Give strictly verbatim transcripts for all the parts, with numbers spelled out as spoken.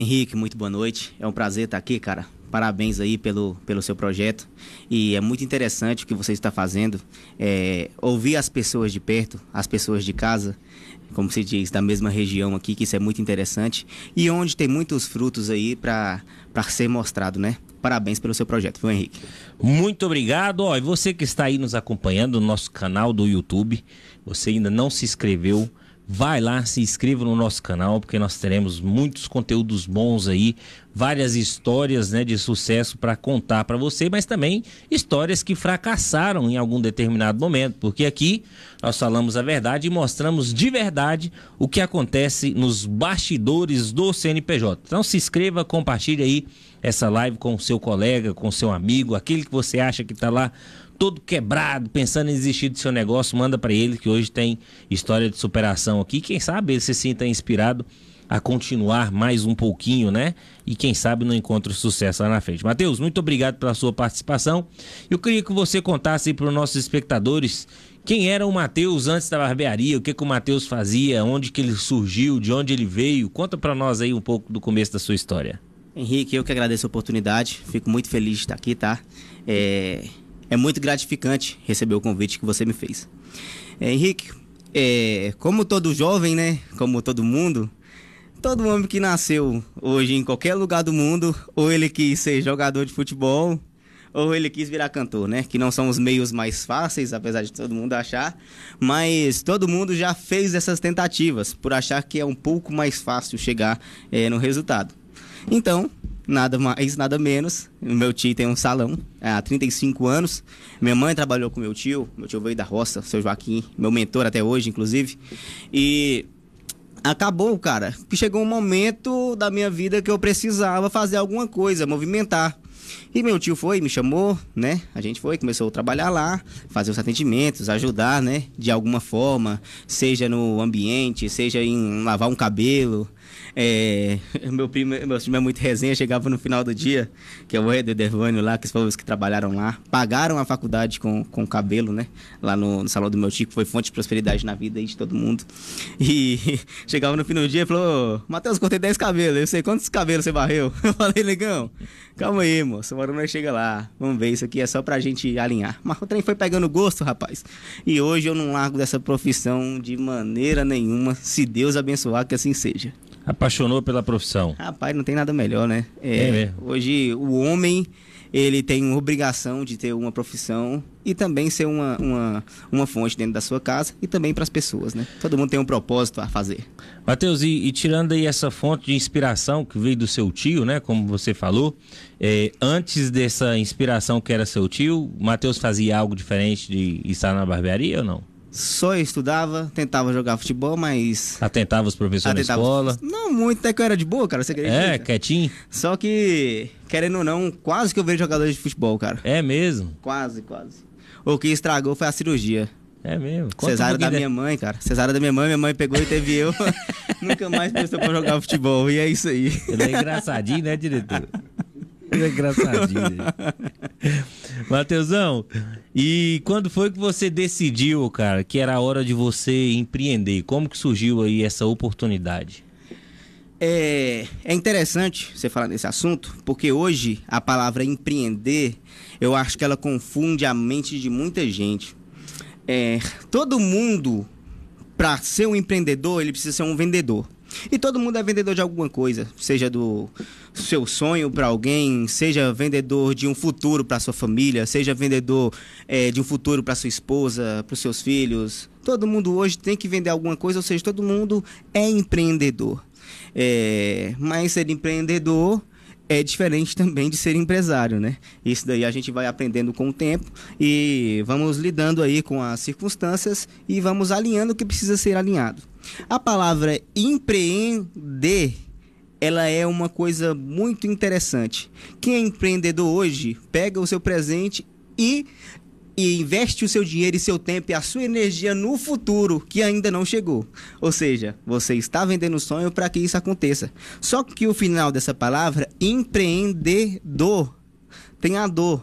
Henrique, muito boa noite. É um prazer estar aqui, cara. Parabéns aí pelo, pelo seu projeto. E é muito interessante o que você está fazendo. É, ouvir as pessoas de perto, as pessoas de casa, como se diz, da mesma região aqui, que isso é muito interessante. E onde tem muitos frutos aí para para ser mostrado, né? Parabéns pelo seu projeto, viu, Henrique? Muito obrigado. Ó, e você que está aí nos acompanhando no nosso canal do YouTube, você ainda não se inscreveu, vai lá, se inscreva no nosso canal, porque nós teremos muitos conteúdos bons aí, várias histórias, né, de sucesso para contar para você, mas também histórias que fracassaram em algum determinado momento, porque aqui nós falamos a verdade e mostramos de verdade o que acontece nos bastidores do C N P J. Então se inscreva, compartilhe aí essa live com o seu colega, com o seu amigo, aquele que você acha que está lá todo quebrado, pensando em desistir do seu negócio, manda para ele, que hoje tem história de superação aqui. Quem sabe ele se sinta inspirado a continuar mais um pouquinho, né? E quem sabe não encontre sucesso lá na frente. Matheus, muito obrigado pela sua participação. Eu queria que você contasse para os nossos espectadores quem era o Matheus antes da barbearia, o que, que o Matheus fazia, onde que ele surgiu, de onde ele veio. Conta para nós aí um pouco do começo da sua história. Henrique, eu que agradeço a oportunidade. Fico muito feliz de estar aqui, tá? É... É muito gratificante receber o convite que você me fez. É, Henrique, é, como todo jovem, né? Como todo mundo, todo homem que nasceu hoje em qualquer lugar do mundo, ou ele quis ser jogador de futebol, ou ele quis virar cantor, né? Que não são os meios mais fáceis, apesar de todo mundo achar, mas todo mundo já fez essas tentativas por achar que é um pouco mais fácil chegar é, no resultado. Então, nada mais, nada menos, meu tio tem um salão há trinta e cinco anos, minha mãe trabalhou com meu tio, meu tio veio da roça, seu Joaquim, meu mentor até hoje, inclusive, e acabou, cara, que chegou um momento da minha vida que eu precisava fazer alguma coisa, movimentar. E meu tio foi, me chamou, né? A gente foi, começou a trabalhar lá, fazer os atendimentos, ajudar, né? De alguma forma, seja no ambiente, seja em lavar um cabelo. É, meu primo, meu primo é muito resenha, chegava no final do dia, que é o Eder Dervânio lá, que foram os que trabalharam lá, pagaram a faculdade com, com cabelo, né? Lá no, no salão do meu tio, que foi fonte de prosperidade na vida aí de todo mundo. E chegava no fim do dia e falou: Matheus, cortei dez cabelos, eu sei quantos cabelos você varreu. Eu falei: negão, calma aí, moço, uma hora nós chega lá, vamos ver, isso aqui é só pra gente alinhar. Mas o trem foi pegando gosto, rapaz. E hoje eu não largo dessa profissão de maneira nenhuma, se Deus abençoar, que assim seja. Apaixonou pela profissão? Rapaz, não tem nada melhor, né? É, é mesmo. Hoje o homem, ele tem uma obrigação de ter uma profissão e também ser uma, uma, uma fonte dentro da sua casa e também para as pessoas, né? Todo mundo tem um propósito a fazer. Matheus, e, e tirando aí essa fonte de inspiração que veio do seu tio, né? Como você falou, é, antes dessa inspiração que era seu tio, Matheus fazia algo diferente de estar na barbearia ou não? Só estudava, tentava jogar futebol, mas... Atentava os professores Atentava... na escola? Não muito, até que eu era de boa, cara, você acredita? É, quietinho? Só que, querendo ou não, quase que eu vejo jogadores de futebol, cara. É mesmo? Quase, quase. O que estragou foi a cirurgia. É mesmo? Conta Cesárea um da de... minha mãe, cara. Cesárea da minha mãe, minha mãe pegou e teve eu. Nunca mais prestou pra jogar futebol, e é isso aí. Ele é engraçadinho, né, diretor? Ele é engraçadinho. Matheusão, e quando foi que você decidiu, cara, que era a hora de você empreender? Como que surgiu aí essa oportunidade? É, é interessante você falar nesse assunto, porque hoje a palavra empreender, eu acho que ela confunde a mente de muita gente. É, todo mundo, para ser um empreendedor, ele precisa ser um vendedor. E todo mundo é vendedor de alguma coisa, seja do seu sonho para alguém, seja vendedor de um futuro para sua família, seja vendedor é, de um futuro para sua esposa, para os seus filhos. Todo mundo hoje tem que vender alguma coisa, ou seja, todo mundo é empreendedor. É, mas ser empreendedor é diferente também de ser empresário, né? Isso daí a gente vai aprendendo com o tempo e vamos lidando aí com as circunstâncias e vamos alinhando o que precisa ser alinhado. A palavra empreender, ela é uma coisa muito interessante. Quem é empreendedor hoje pega o seu presente e, e investe o seu dinheiro e seu tempo e a sua energia no futuro que ainda não chegou. Ou seja, você está vendendo o sonho para que isso aconteça. Só que o final dessa palavra, empreendedor, tem a dor.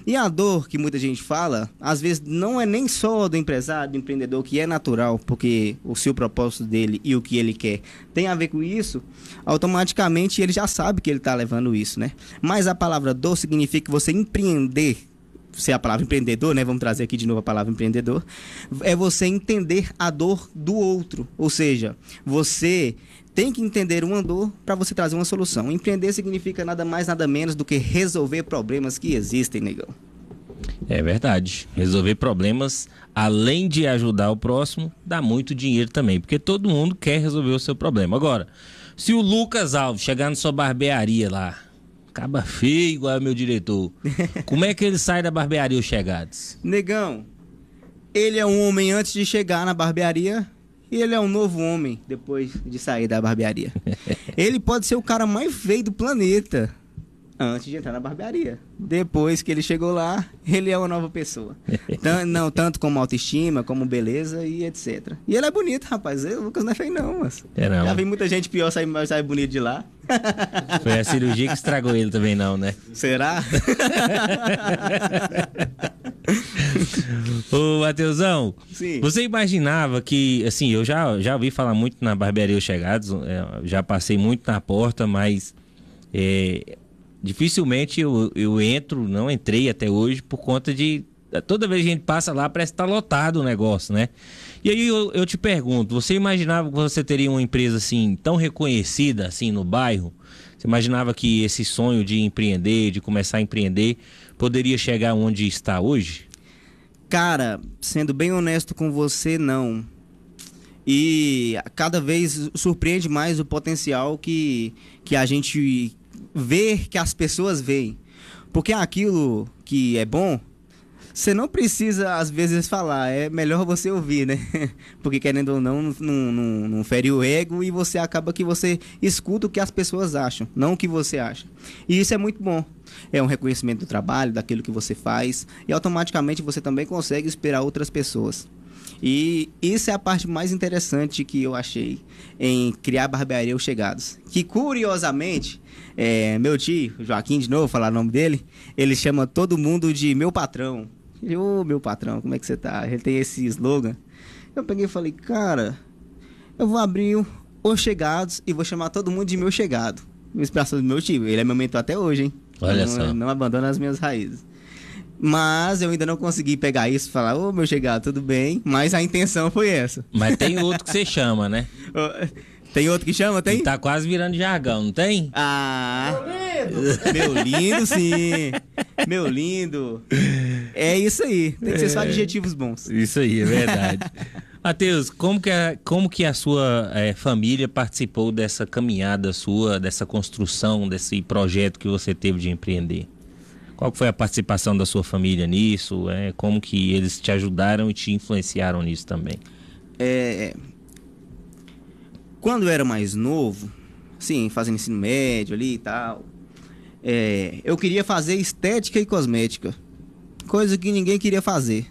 E a dor que muita gente fala, às vezes não é nem só do empresário, do empreendedor, que é natural, porque o seu propósito dele e o que ele quer tem a ver com isso, automaticamente ele já sabe que ele está levando isso, né? Mas a palavra dor significa você empreender, se é a palavra empreendedor, né? Vamos trazer aqui de novo a palavra empreendedor, é você entender a dor do outro, ou seja, você tem que entender uma dor para você trazer uma solução. Empreender significa nada mais, nada menos do que resolver problemas que existem, negão. É verdade. Resolver problemas, além de ajudar o próximo, dá muito dinheiro também, porque todo mundo quer resolver o seu problema. Agora, se o Lucas Alves chegar na sua barbearia lá, acaba feio igual é meu diretor, como é que ele sai da barbearia, os chegados? Negão, ele é um homem antes de chegar na barbearia e ele é um novo homem depois de sair da barbearia. Ele pode ser o cara mais feio do planeta antes de entrar na barbearia. Depois que ele chegou lá, ele é uma nova pessoa. Tan- não, tanto como autoestima, como beleza e etcétera. E ele é bonito, rapaz. O Lucas não é feio não, mas É não. já vi muita gente pior sair, sair bonito de lá. Foi a cirurgia que estragou ele também não, né? Será? Ô, Mateusão, Sim. você imaginava que, assim, eu já, já ouvi falar muito na barbearia Os Chegados, é, já passei muito na porta, mas é, dificilmente eu, eu entro, não entrei até hoje, por conta de, toda vez que a gente passa lá, parece que tá lotado o negócio, né? E aí eu, eu te pergunto, você imaginava que você teria uma empresa assim, tão reconhecida assim no bairro? Você imaginava que esse sonho de empreender, de começar a empreender, poderia chegar onde está hoje? Cara, sendo bem honesto com você, não. E cada vez surpreende mais o potencial que, que a gente vê, que as pessoas veem. Porque aquilo que é bom, você não precisa, às vezes, falar. É melhor você ouvir, né? Porque, querendo ou não, não, não, não fere o ego e você acaba que você escuta o que as pessoas acham, não o que você acha. E isso é muito bom. É um reconhecimento do trabalho, daquilo que você faz. E, automaticamente, você também consegue inspirar outras pessoas. E isso é a parte mais interessante que eu achei em criar a barbearia Os Chegados. Que, curiosamente, é, meu tio, Joaquim, de novo, falar o nome dele, ele chama todo mundo de meu patrão. Ô, oh, meu patrão, como é que você tá? Ele tem esse slogan. Eu peguei e falei, cara, eu vou abrir o Os Chegados e vou chamar todo mundo de meu chegado. Inspiração do meu tio. Ele é meu mentor até hoje, hein? Olha não, só. Não abandona as minhas raízes. Mas eu ainda não consegui pegar isso e falar, ô, meu chegado, tudo bem. Mas a intenção foi essa. Mas tem outro que você chama, né? Tem outro que chama, tem? E tá quase virando jargão, não tem? Ah, meu lindo, sim. Meu lindo. É isso aí. Tem que ser só adjetivos bons. Isso aí, é verdade. Matheus, como que a, como que a sua é, família participou dessa caminhada sua, dessa construção, desse projeto que você teve de empreender? Qual foi a participação da sua família nisso? É, como que eles te ajudaram e te influenciaram nisso também? É... Quando eu era mais novo, sim, fazendo ensino médio ali e tal, é, eu queria fazer estética e cosmética, coisa que ninguém queria fazer,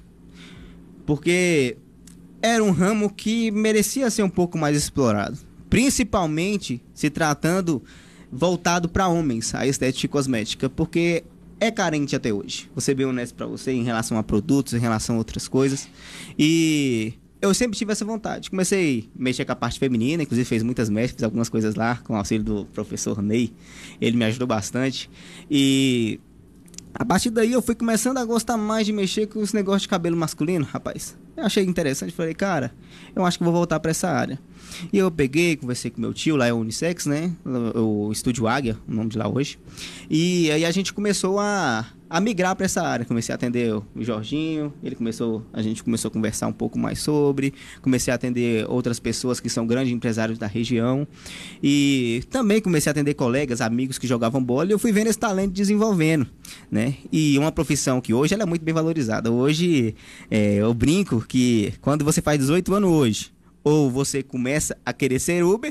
porque era um ramo que merecia ser um pouco mais explorado, principalmente se tratando voltado para homens, a estética e cosmética, porque é carente até hoje. Vou ser bem honesto para você em relação a produtos, em relação a outras coisas, e eu sempre tive essa vontade. Comecei a mexer com a parte feminina, inclusive fez muitas mechas, fiz algumas coisas lá, com o auxílio do professor Ney. Ele me ajudou bastante. E a partir daí eu fui começando a gostar mais de mexer com esse negócio de cabelo masculino, rapaz. Eu achei interessante, falei, cara, eu acho que vou voltar para essa área. E eu peguei, conversei com meu tio, lá é o Unissex, né? O Estúdio Águia, o nome de lá hoje. E aí a gente começou a, a migrar para essa área. Comecei a atender o Jorginho, ele começou, a gente começou a conversar um pouco mais sobre. Comecei a atender outras pessoas que são grandes empresários da região. E também comecei a atender colegas, amigos que jogavam bola. E eu fui vendo esse talento desenvolvendo, né? E uma profissão que hoje ela é muito bem valorizada. Hoje, é, eu brinco que quando você faz dezoito anos hoje, ou você começa a querer ser Uber,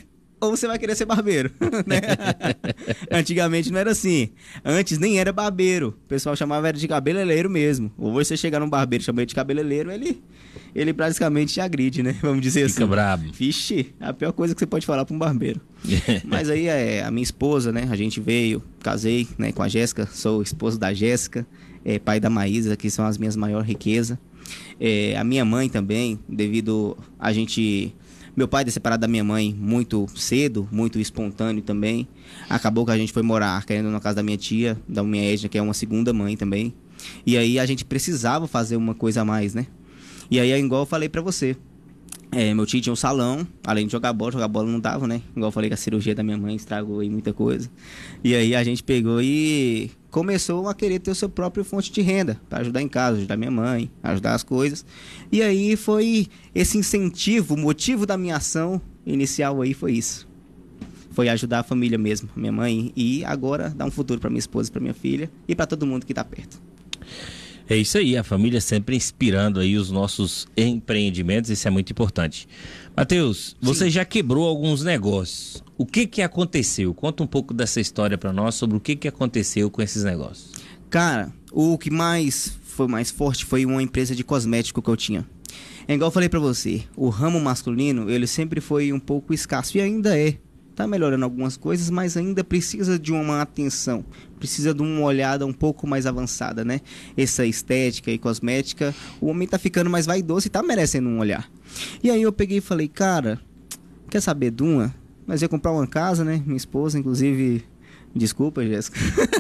ou você vai querer ser barbeiro, né? Antigamente não era assim. Antes nem era barbeiro. O pessoal chamava era de cabeleireiro mesmo. Ou você chegar num barbeiro e chamar ele de cabeleireiro, ele, ele praticamente te agride, né? Vamos dizer assim. Fica brabo. Vixe, a pior coisa que você pode falar para um barbeiro. Mas aí é, a minha esposa, né? A gente veio, casei, né, com a Jéssica. Sou esposo da Jéssica, é, pai da Maísa, que são as minhas maiores riquezas. É, a minha mãe também, devido a gente... Meu pai ter separado da minha mãe muito cedo, muito espontâneo também. Acabou que a gente foi morar querendo na casa da minha tia, da minha Edna, que é uma segunda mãe também. E aí a gente precisava fazer uma coisa a mais, né? E aí, igual eu falei pra você, é, meu tio tinha um salão, além de jogar bola, jogar bola não dava, né? Igual eu falei que a cirurgia da minha mãe estragou aí muita coisa. E aí a gente pegou e começou a querer ter o seu próprio fonte de renda, para ajudar em casa, ajudar minha mãe, ajudar as coisas. E aí foi esse incentivo, o motivo da minha ação inicial aí foi isso. Foi ajudar a família mesmo, minha mãe, e agora dar um futuro para minha esposa, para minha filha e para todo mundo que tá perto. É isso aí, a família sempre inspirando aí os nossos empreendimentos, isso é muito importante. Matheus, você já quebrou alguns negócios. O que que aconteceu? Conta um pouco dessa história para nós sobre o que que aconteceu com esses negócios. Cara, o que mais foi mais forte foi uma empresa de cosmético que eu tinha. É igual eu falei para você, o ramo masculino, ele sempre foi um pouco escasso e ainda é. Tá melhorando algumas coisas, mas ainda precisa de uma atenção, precisa de uma olhada um pouco mais avançada, né? Essa estética e cosmética, o homem tá ficando mais vaidoso e tá merecendo um olhar. E aí eu peguei e falei, cara, quer saber de uma? Nós ia comprar uma casa, né? Minha esposa, inclusive, desculpa, Jéssica.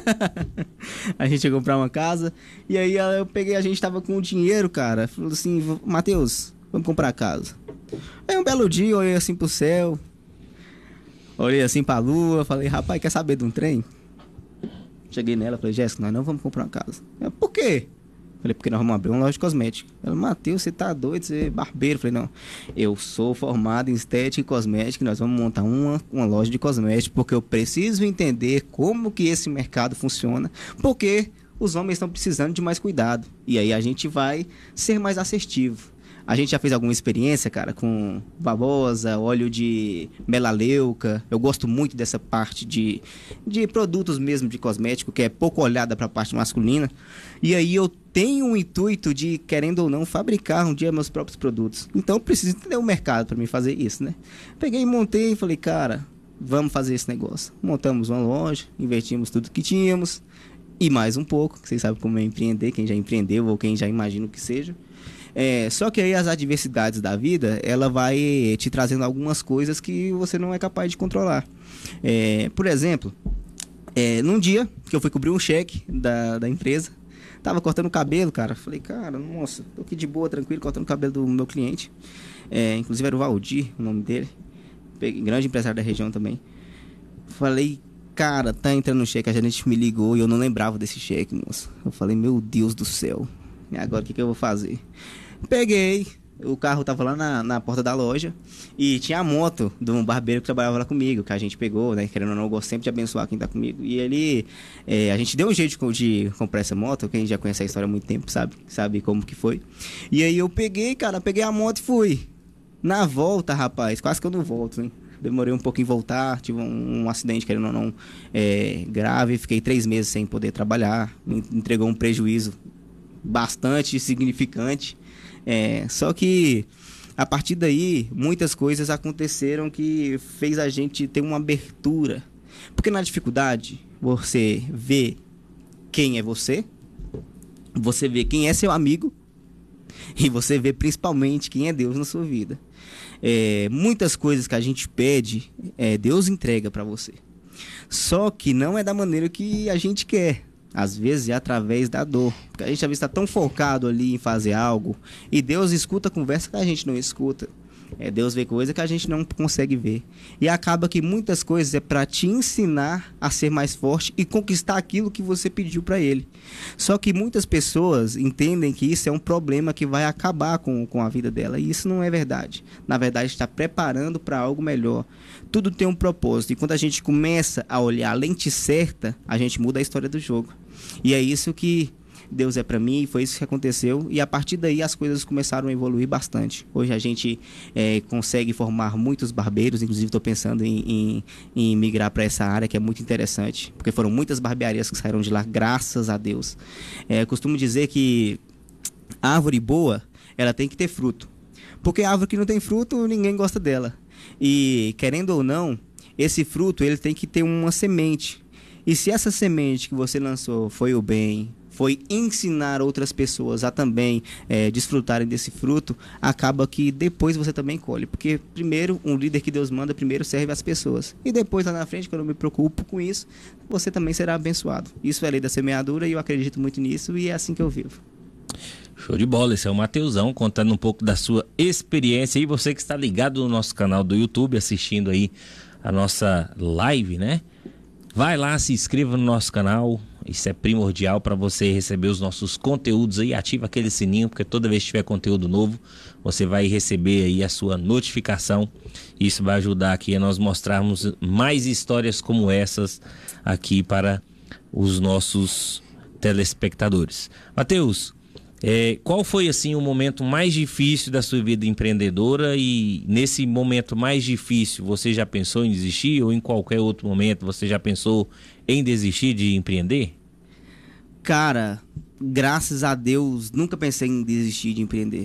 A gente ia comprar uma casa, e aí eu peguei, a gente tava com o dinheiro, cara, falou assim, Matheus, vamos comprar a casa. Aí um belo dia eu olhei assim pro céu, olhei assim pra lua, falei, rapaz, quer saber de um trem? Cheguei nela, falei, Jéssica, nós não vamos comprar uma casa. Ela, por quê? Falei, porque nós vamos abrir uma loja de cosméticos. Ela, Matheus, você tá doido, você é barbeiro. Falei, não, eu sou formado em estética e cosmética, nós vamos montar uma, uma loja de cosméticos, porque eu preciso entender como que esse mercado funciona, porque os homens estão precisando de mais cuidado. E aí a gente vai ser mais assertivo. A gente já fez alguma experiência, cara, com babosa, óleo de melaleuca. Eu gosto muito dessa parte de, de produtos mesmo de cosmético, que é pouco olhada para a parte masculina. E aí eu tenho o intuito de, querendo ou não, fabricar um dia meus próprios produtos. Então eu preciso entender o mercado para mim fazer isso, né? Peguei e montei e falei, cara, vamos fazer esse negócio. Montamos uma loja, investimos tudo que tínhamos e mais um pouco. Vocês sabem como é empreender, quem já empreendeu ou quem já imagina o que seja. É, só que aí as adversidades da vida, ela vai te trazendo algumas coisas que você não é capaz de controlar. É, por exemplo, é, num dia que eu fui cobrir um cheque da, da empresa, tava cortando o cabelo, cara. Falei, cara, nossa, tô aqui de boa, tranquilo, cortando o cabelo do meu cliente. É, inclusive era o Valdir, o nome dele. Peguei, grande empresário da região também. Falei, cara, tá entrando um cheque, a gerente me ligou e eu não lembrava desse cheque, moço. Eu falei, meu Deus do céu, e agora o que, que eu vou fazer? Peguei, o carro tava lá na, na porta da loja e tinha a moto de um barbeiro que trabalhava lá comigo, que a gente pegou, né? Querendo ou não, eu gosto sempre de abençoar quem tá comigo. E ele, é, a gente deu um jeito de, de comprar essa moto, quem já conhece a história há muito tempo sabe, sabe como que foi. E aí eu peguei, cara, peguei a moto e fui. Na volta, rapaz, quase que eu não volto, hein? Demorei um pouco em voltar, tive um, um acidente, querendo ou não, é, grave, fiquei três meses sem poder trabalhar, me entregou um prejuízo bastante significante. É, só que a partir daí muitas coisas aconteceram que fez a gente ter uma abertura, porque na dificuldade você vê quem é você, você vê quem é seu amigo e você vê principalmente quem é Deus na sua vida. É, muitas coisas que a gente pede, é, Deus entrega para você, só que não é da maneira que a gente quer. Às vezes é através da dor, porque a gente às vezes está tão focado ali em fazer algo e Deus escuta a conversa que a gente não escuta. É, Deus vê coisa que a gente não consegue ver. E acaba que muitas coisas é para te ensinar a ser mais forte e conquistar aquilo que você pediu para Ele. Só que muitas pessoas entendem que isso é um problema que vai acabar com, com a vida dela. E isso não é verdade. Na verdade, está preparando para algo melhor. Tudo tem um propósito. E quando a gente começa a olhar a lente certa, a gente muda a história do jogo. E é isso que Deus é para mim, e foi isso que aconteceu. E a partir daí as coisas começaram a evoluir bastante. Hoje a gente é, consegue formar muitos barbeiros, inclusive estou pensando em, em, em migrar para essa área, que é muito interessante, porque foram muitas barbearias que saíram de lá, graças a Deus. É, costumo dizer que a árvore boa, ela tem que ter fruto, porque a árvore que não tem fruto, ninguém gosta dela. E querendo ou não, esse fruto ele tem que ter uma semente. E se essa semente que você lançou foi o bem, foi ensinar outras pessoas a também é, desfrutarem desse fruto, acaba que depois você também colhe. Porque primeiro, um líder que Deus manda, primeiro serve às pessoas. E depois, lá na frente, quando eu me preocupo com isso, você também será abençoado. Isso é a lei da semeadura e eu acredito muito nisso e é assim que eu vivo. Show de bola, esse é o Mateusão contando um pouco da sua experiência. E você que está ligado no nosso canal do YouTube, assistindo aí a nossa live, né? Vai lá, se inscreva no nosso canal, isso é primordial para você receber os nossos conteúdos aí, ativa aquele sininho, porque toda vez que tiver conteúdo novo, você vai receber aí a sua notificação. Isso vai ajudar aqui a nós mostrarmos mais histórias como essas aqui para os nossos telespectadores. Mateus, É, qual foi assim o momento mais difícil da sua vida empreendedora, e nesse momento mais difícil você já pensou em desistir, ou em qualquer outro momento você já pensou em desistir de empreender? Cara, graças a Deus nunca pensei em desistir de empreender,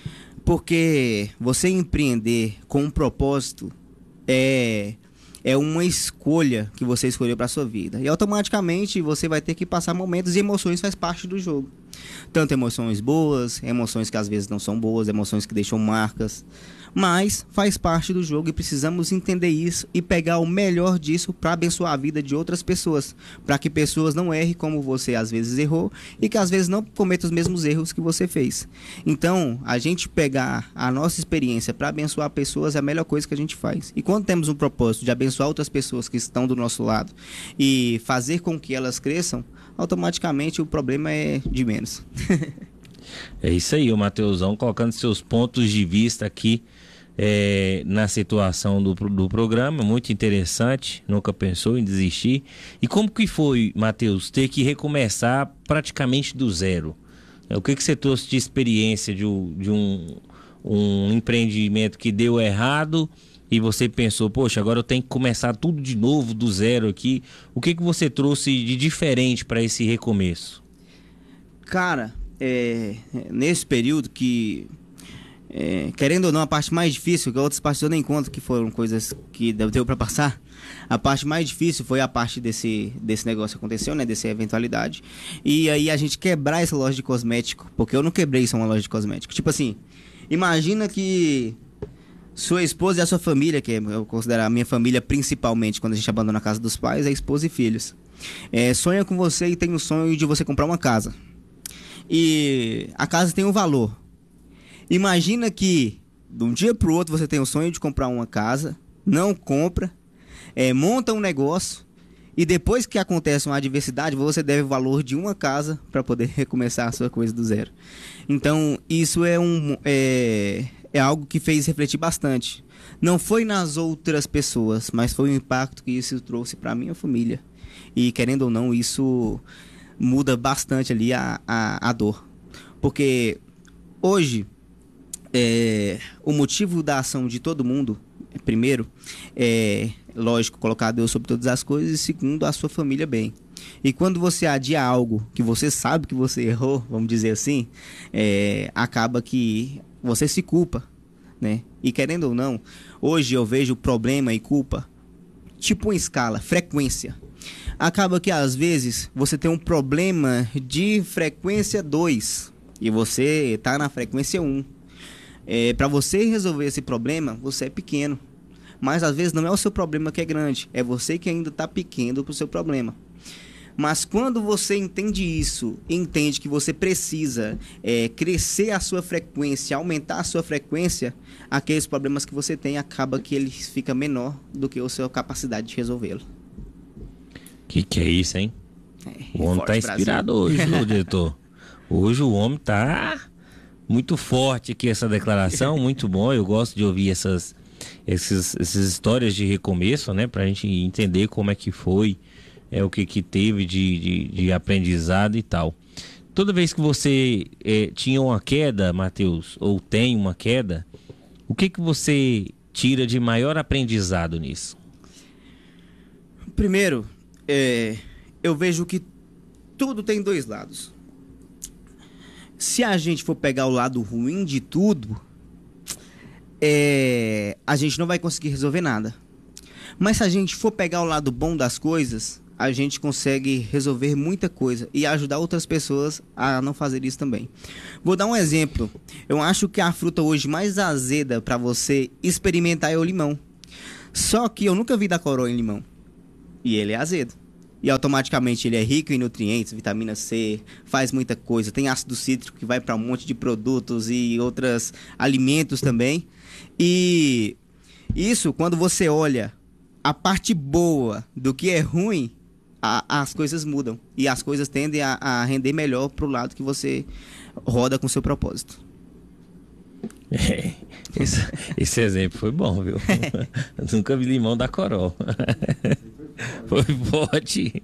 porque você empreender com um propósito é é uma escolha que você escolheu para a sua vida. E automaticamente você vai ter que passar momentos, e emoções faz parte do jogo. Tanto emoções boas, emoções que às vezes não são boas, emoções que deixam marcas. Mas faz parte do jogo e precisamos entender isso e pegar o melhor disso para abençoar a vida de outras pessoas. Para que pessoas não errem como você às vezes errou e que às vezes não cometam os mesmos erros que você fez. Então, a gente pegar a nossa experiência para abençoar pessoas é a melhor coisa que a gente faz. E quando temos um propósito de abençoar outras pessoas que estão do nosso lado e fazer com que elas cresçam, automaticamente o problema é de menos. É isso aí, o Mateusão colocando seus pontos de vista aqui é, na situação do, do programa, muito interessante, nunca pensou em desistir. E como que foi, Mateus, ter que recomeçar praticamente do zero? O que que você trouxe de experiência de, de um, um empreendimento que deu errado e você pensou, poxa, agora eu tenho que começar tudo de novo, do zero aqui? O que que você trouxe de diferente para esse recomeço? Cara, é, nesse período que, é, querendo ou não, a parte mais difícil, que outras partes eu nem conto que foram coisas que deu para passar, a parte mais difícil foi a parte desse, desse negócio que aconteceu, né, dessa eventualidade. E aí a gente quebrar essa loja de cosmético, porque eu não quebrei só uma loja de cosmético. Tipo assim, imagina que sua esposa e a sua família, que eu considero a minha família principalmente, quando a gente abandona a casa dos pais, é esposa e filhos, é, sonha com você e tem o sonho de você comprar uma casa. E a casa tem um valor. Imagina que de um dia para o outro você tem o sonho de comprar uma casa, não compra, é, monta um negócio, e depois que acontece uma adversidade, você deve o valor de uma casa para poder recomeçar a sua coisa do zero. Então isso é, um, é, é algo que fez refletir bastante. Não foi nas outras pessoas, mas foi o impacto que isso trouxe para a minha família. E querendo ou não, isso muda bastante ali a, a, a dor. Porque hoje, é, o motivo da ação de todo mundo, primeiro, é, lógico, colocar Deus sobre todas as coisas, e segundo, a sua família bem. E quando você adia algo que você sabe que você errou, vamos dizer assim, é, acaba que você se culpa, né? E querendo ou não, hoje eu vejo problema e culpa tipo uma escala, frequência. Acaba que às vezes você tem um problema de frequência dois e você está na frequência um. É, para você resolver esse problema, você é pequeno. Mas às vezes não é o seu problema que é grande, é você que ainda está pequeno para o seu problema. Mas quando você entende isso, entende que você precisa é, crescer a sua frequência, aumentar a sua frequência, aqueles problemas que você tem, acaba que ele fica menor do que a sua capacidade de resolvê-lo. Que que é isso, hein? É, o homem tá inspirado Brasil. hoje, meu diretor. Hoje o homem tá muito forte aqui, essa declaração, muito bom. Eu gosto de ouvir essas, essas, essas histórias de recomeço, né? Pra gente entender como é que foi, é, o que que teve de, de, de aprendizado e tal. Toda vez que você é, tinha uma queda, Matheus, ou tem uma queda, o que, que você tira de maior aprendizado nisso? Primeiro, é, eu vejo que tudo tem dois lados. Se a gente for pegar o lado ruim de tudo, é, a gente não vai conseguir resolver nada. Mas se a gente for pegar o lado bom das coisas, a gente consegue resolver muita coisa e ajudar outras pessoas a não fazer isso também. Vou dar um exemplo. Eu acho que a fruta hoje mais azeda para você experimentar é o limão. Só que eu nunca vi da coroa em limão. E ele é azedo. E automaticamente ele é rico em nutrientes, vitamina C, faz muita coisa. Tem ácido cítrico que vai para um monte de produtos e outros alimentos também. E isso, quando você olha a parte boa do que é ruim, a, as coisas mudam. E as coisas tendem a, a render melhor pro lado que você roda com o seu propósito. É, esse, esse exemplo foi bom, viu? Nunca vi limão da coroa. Foi forte.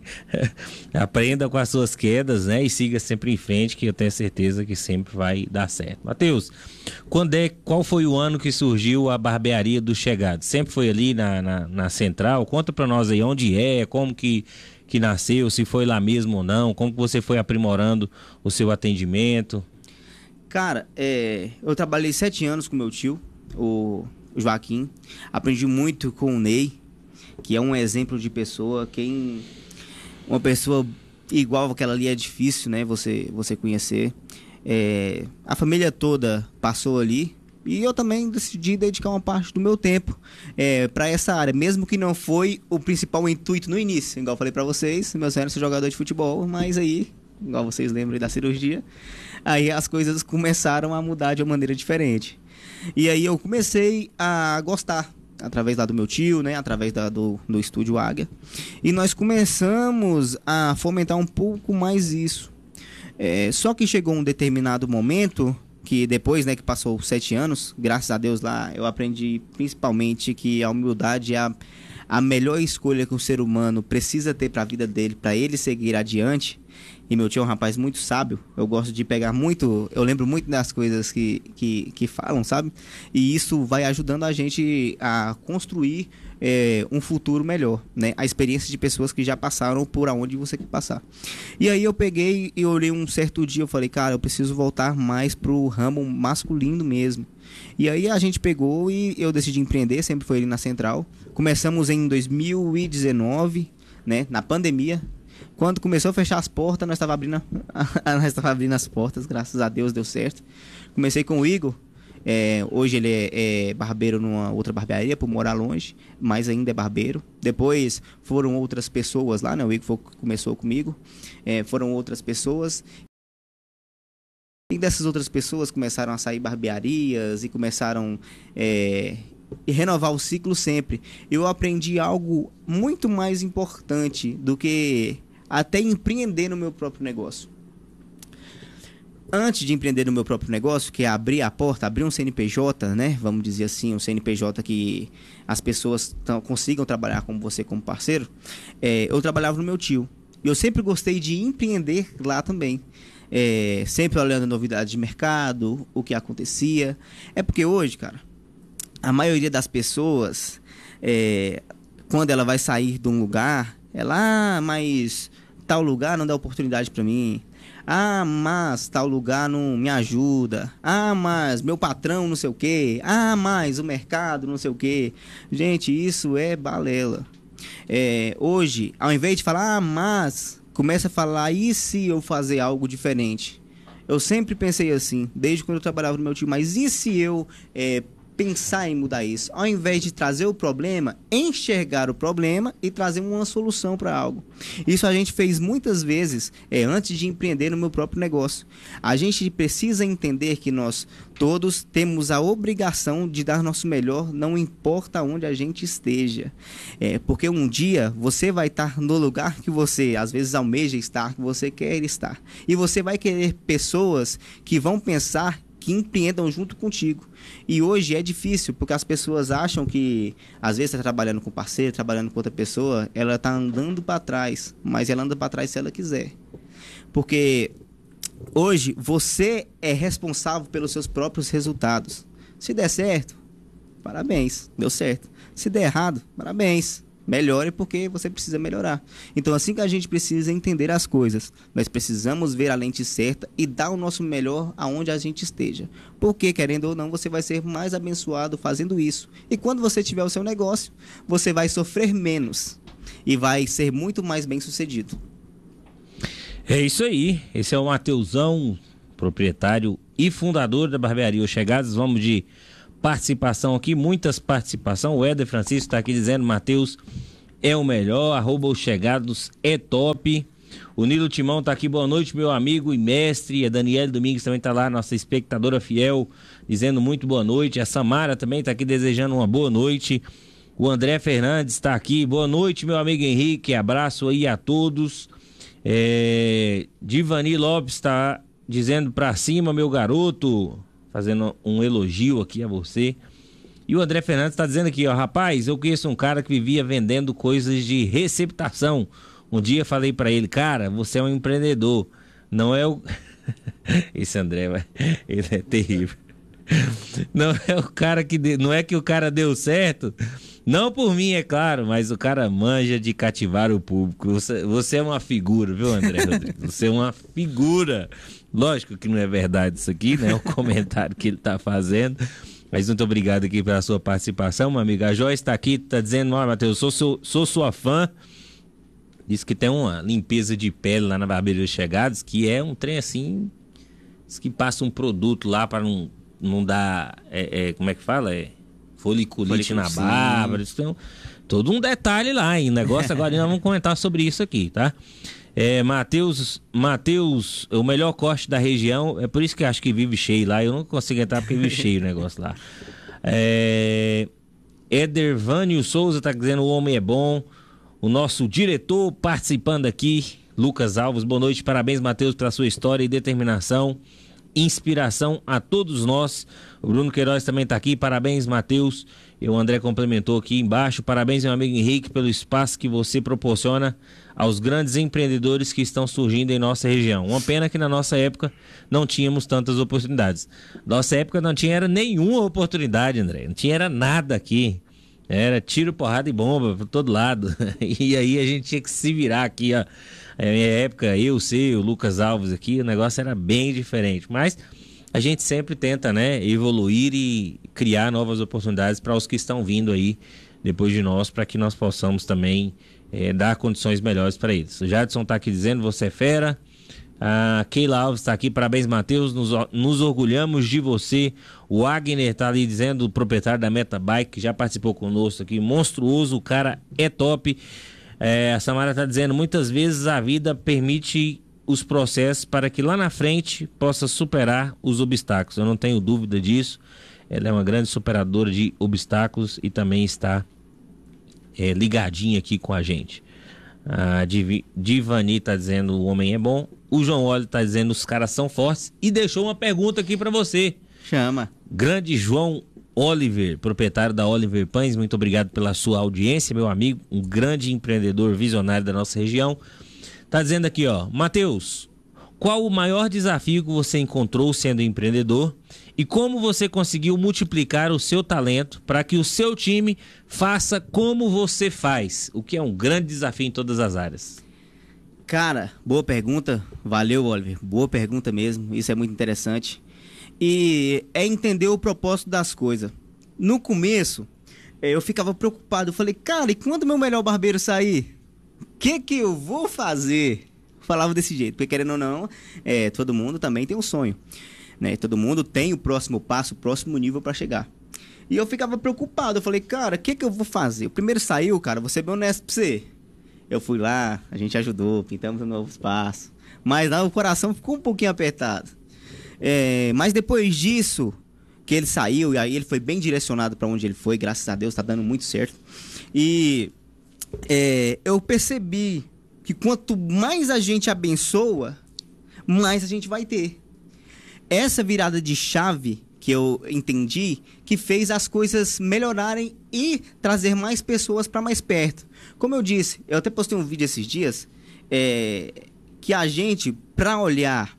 Aprenda com as suas quedas, né? E siga sempre em frente, que eu tenho certeza que sempre vai dar certo. Matheus, quando é, qual foi o ano que surgiu a barbearia do Chegado? Sempre foi ali na, na, na Central? Conta pra nós aí onde é, como que, que nasceu, se foi lá mesmo ou não, como que você foi aprimorando o seu atendimento. Cara, é, eu trabalhei sete anos com meu tio, o, o Joaquim. Aprendi muito com o Ney, que é um exemplo de pessoa. Quem uma pessoa igual aquela ali é difícil, né? Você, você conhecer. É, a família toda passou ali e eu também decidi dedicar uma parte do meu tempo é, para essa área, mesmo que não foi o principal intuito no início. Igual eu falei para vocês, meu sonho era ser jogador de futebol, mas aí, igual vocês lembram da cirurgia, aí as coisas começaram a mudar de uma maneira diferente. E aí eu comecei a gostar, através lá do meu tio, né? Através da, do, do Estúdio Águia. E nós começamos a fomentar um pouco mais isso. É, só que chegou um determinado momento, que depois, né, que passou sete anos, graças a Deus lá, eu aprendi principalmente que a humildade é a, a melhor escolha que o ser humano precisa ter para a vida dele, para ele seguir adiante. E meu tio é um rapaz muito sábio. Eu gosto de pegar muito... Eu lembro muito das coisas que, que, que falam, sabe? E isso vai ajudando a gente a construir é, um futuro melhor, né? A experiência de pessoas que já passaram por onde você quer passar. E aí eu peguei e olhei um certo dia, eu falei, cara, eu preciso voltar mais pro ramo masculino mesmo. E aí a gente pegou e eu decidi empreender, sempre foi ali na Central. Começamos em dois mil e dezenove, né? Na pandemia. Quando começou a fechar as portas, nós estávamos abrindo, nós estava abrindo as portas, graças a Deus deu certo. Comecei com o Igor, é, hoje ele é, é barbeiro numa outra barbearia, por morar longe, mas ainda é barbeiro. Depois foram outras pessoas lá, né? O Igor foi, começou comigo, é, foram outras pessoas. E dessas outras pessoas começaram a sair barbearias e começaram é, a renovar o ciclo sempre. Eu aprendi algo muito mais importante do que até empreender no meu próprio negócio. Antes de empreender no meu próprio negócio, que é abrir a porta, abrir um C N P J, né? Vamos dizer assim, um C N P J que as pessoas tão, consigam trabalhar com você como parceiro, é, eu trabalhava no meu tio. E eu sempre gostei de empreender lá também. É, sempre olhando novidades de mercado, o que acontecia. É porque hoje, cara, a maioria das pessoas, é, quando ela vai sair de um lugar, ela, ah, mas tal lugar não dá oportunidade para mim. Ah, mas tal lugar não me ajuda. Ah, mas meu patrão não sei o quê. Ah, mas o mercado não sei o quê. Gente, isso é balela. É, hoje, ao invés de falar, ah, mas... começa a falar, e se eu fazer algo diferente? Eu sempre pensei assim, desde quando eu trabalhava no meu tio, mas e se eu é, pensar em mudar isso? Ao invés de trazer o problema, enxergar o problema e trazer uma solução para algo. Isso a gente fez muitas vezes é, antes de empreender no meu próprio negócio. A gente precisa entender que nós todos temos a obrigação de dar nosso melhor, não importa onde a gente esteja. É, porque um dia você vai estar no lugar que você, às vezes, almeja estar, que você quer estar. E você vai querer pessoas que vão pensar que empreendam junto contigo. E hoje é difícil, porque as pessoas acham que, às vezes, está trabalhando com parceiro, trabalhando com outra pessoa, ela está andando para trás, mas ela anda para trás se ela quiser. Porque hoje você é responsável pelos seus próprios resultados. Se der certo, parabéns, deu certo. Se der errado, parabéns, melhore porque você precisa melhorar. Então, assim que a gente precisa entender as coisas, nós precisamos ver a lente certa e dar o nosso melhor aonde a gente esteja. Porque, querendo ou não, você vai ser mais abençoado fazendo isso. E quando você tiver o seu negócio, você vai sofrer menos e vai ser muito mais bem sucedido. É isso aí, esse é o Mateusão, proprietário e fundador da Barbearia Os Chegados. Vamos de participação aqui, muitas participações. O Éder Francisco está aqui dizendo: Matheus é o melhor, arroba Os Chegados é top. O Nilo Timão está aqui: boa noite, meu amigo e mestre. A Daniela Domingues também está lá, nossa espectadora fiel, dizendo muito boa noite. A Samara também está aqui desejando uma boa noite. O André Fernandes está aqui: boa noite, meu amigo Henrique, abraço aí a todos. É... Divani Lopes está dizendo: pra cima, meu garoto, fazendo um elogio aqui a você. E o André Fernandes está dizendo aqui, ó: rapaz, eu conheço um cara que vivia vendendo coisas de receptação. Um dia falei para ele: cara, você é um empreendedor, não é o... Esse André, vai... ele é terrível. Não é o cara que de... não é que o cara deu certo, não por mim, é claro, mas o cara manja de cativar o público. Você, você é uma figura, viu, André Rodrigues? Você é uma figura. Lógico que não é verdade isso aqui, né? O comentário que ele tá fazendo. Mas muito obrigado aqui pela sua participação, meu amigo. A Joyce está aqui, tá dizendo: ó, Matheus, sou, sou, sou sua fã. Diz que tem uma limpeza de pele lá na Barbearia Os Chegados, que é um trem assim, diz que passa um produto lá para não, não dar, é, é, como é que fala? É foliculite na barba. Isso tem um, todo um detalhe lá, hein? Negócio agora, nós vamos comentar sobre isso aqui, tá? É, Matheus, Matheus, o melhor corte da região, é por isso que eu acho que vive cheio lá. Eu não consigo entrar porque vive cheio o negócio lá. É, Edervânio Souza tá dizendo: o homem é bom. O nosso diretor participando aqui, Lucas Alves: boa noite, parabéns, Matheus, pela sua história e determinação, inspiração a todos nós. O Bruno Queiroz também está aqui: parabéns, Matheus. E o André complementou aqui embaixo: parabéns, meu amigo Henrique, pelo espaço que você proporciona aos grandes empreendedores que estão surgindo em nossa região. Uma pena que na nossa época não tínhamos tantas oportunidades. Nossa época não tinha era nenhuma oportunidade, André, não tinha era nada aqui. Era tiro, porrada e bomba por todo lado. E aí a gente tinha que se virar aqui, ó. Na minha época, eu, você, o Lucas Alves aqui, o negócio era bem diferente. Mas a gente sempre tenta, né, evoluir e criar novas oportunidades para os que estão vindo aí depois de nós, para que nós possamos também é, dar condições melhores para eles. O Jadson está aqui dizendo: você é fera. A Keila Alves está aqui: parabéns, Matheus, nos, nos orgulhamos de você. O Agner está ali dizendo: o proprietário da Meta Bike, que já participou conosco aqui, monstruoso, o cara é top. É, a Samara está dizendo: muitas vezes a vida permite os processos para que lá na frente possa superar os obstáculos. Eu não tenho dúvida disso. Ela é uma grande superadora de obstáculos e também está é, ligadinha aqui com a gente. A Div- Divani está dizendo: o homem é bom. O João Olho está dizendo: os caras são fortes. E deixou uma pergunta aqui para você. Chama. Grande João Oliver, proprietário da Oliver Pães, muito obrigado pela sua audiência, meu amigo. Um grande empreendedor visionário da nossa região. Tá dizendo aqui, ó: Matheus, qual o maior desafio que você encontrou sendo empreendedor e como você conseguiu multiplicar o seu talento para que o seu time faça como você faz? O que é um grande desafio em todas as áreas. Cara, boa pergunta. Valeu, Oliver. Boa pergunta mesmo. Isso é muito interessante. E é entender o propósito das coisas. No começo, eu ficava preocupado. Eu falei: cara, e quando meu melhor barbeiro sair? O que que eu vou fazer? Falava desse jeito, porque querendo ou não, é, todo mundo também tem um sonho, né? Todo mundo tem o próximo passo, o próximo nível para chegar. E eu ficava preocupado. Eu falei: cara, o que que eu vou fazer? O primeiro saiu, cara, vou ser bem honesto pra você. Eu fui lá, a gente ajudou, pintamos um novo espaço. Mas lá o coração ficou um pouquinho apertado. É, mas depois disso, que ele saiu, e aí ele foi bem direcionado para onde ele foi, graças a Deus, tá dando muito certo. E é, eu percebi que quanto mais a gente abençoa, mais a gente vai ter. Essa virada de chave que eu entendi, que fez as coisas melhorarem e trazer mais pessoas para mais perto. Como eu disse, eu até postei um vídeo esses dias, é, que a gente, para olhar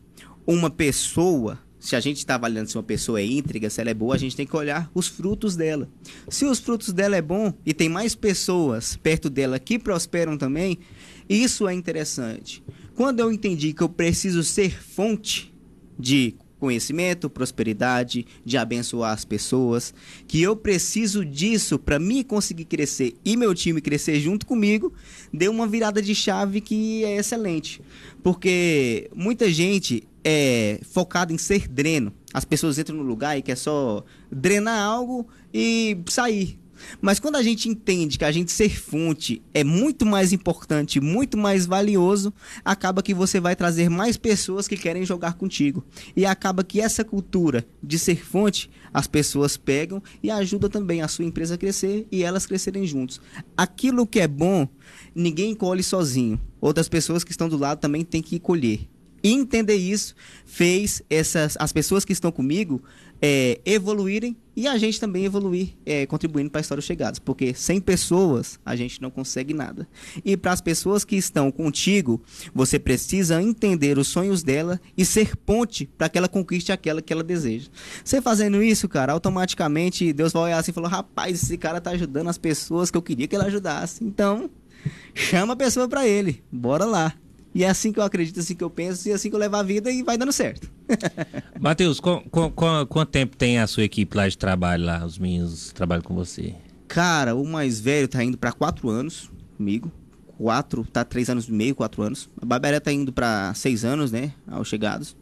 uma pessoa, se a gente está avaliando se uma pessoa é íntegra, se ela é boa, a gente tem que olhar os frutos dela. Se os frutos dela é bom e tem mais pessoas perto dela que prosperam também, isso é interessante. Quando eu entendi que eu preciso ser fonte de conhecimento, prosperidade, de abençoar as pessoas, que eu preciso disso para mim conseguir crescer e meu time crescer junto comigo, deu uma virada de chave que é excelente. Porque muita gente é focada em ser dreno. As pessoas entram no lugar e quer só drenar algo e sair. Mas quando a gente entende que a gente ser fonte é muito mais importante, muito mais valioso, acaba que você vai trazer mais pessoas que querem jogar contigo. E acaba que essa cultura de ser fonte, as pessoas pegam e ajudam também a sua empresa a crescer e elas crescerem juntos. Aquilo que é bom, ninguém colhe sozinho. Outras pessoas que estão do lado também têm que colher. E entender isso fez essas, as pessoas que estão comigo é, evoluírem e a gente também evoluir, é, contribuindo para a História Chegados. Porque sem pessoas a gente não consegue nada. E para as pessoas que estão contigo, você precisa entender os sonhos dela e ser ponte para que ela conquiste aquela que ela deseja. Você fazendo isso, cara, automaticamente Deus vai olhar assim e falar: rapaz, esse cara tá ajudando as pessoas que eu queria que ele ajudasse. Então, chama a pessoa para ele. Bora lá. E é assim que eu acredito, assim que eu penso, e assim que eu levo a vida e vai dando certo. Matheus, qu qu qu quanto tempo tem a sua equipe lá de trabalho, lá, os meninos que trabalham com você? Cara, o mais velho tá indo para quatro anos comigo. Quatro, tá três anos e meio, quatro anos. A Barbarella tá indo para seis anos, né, aos chegados.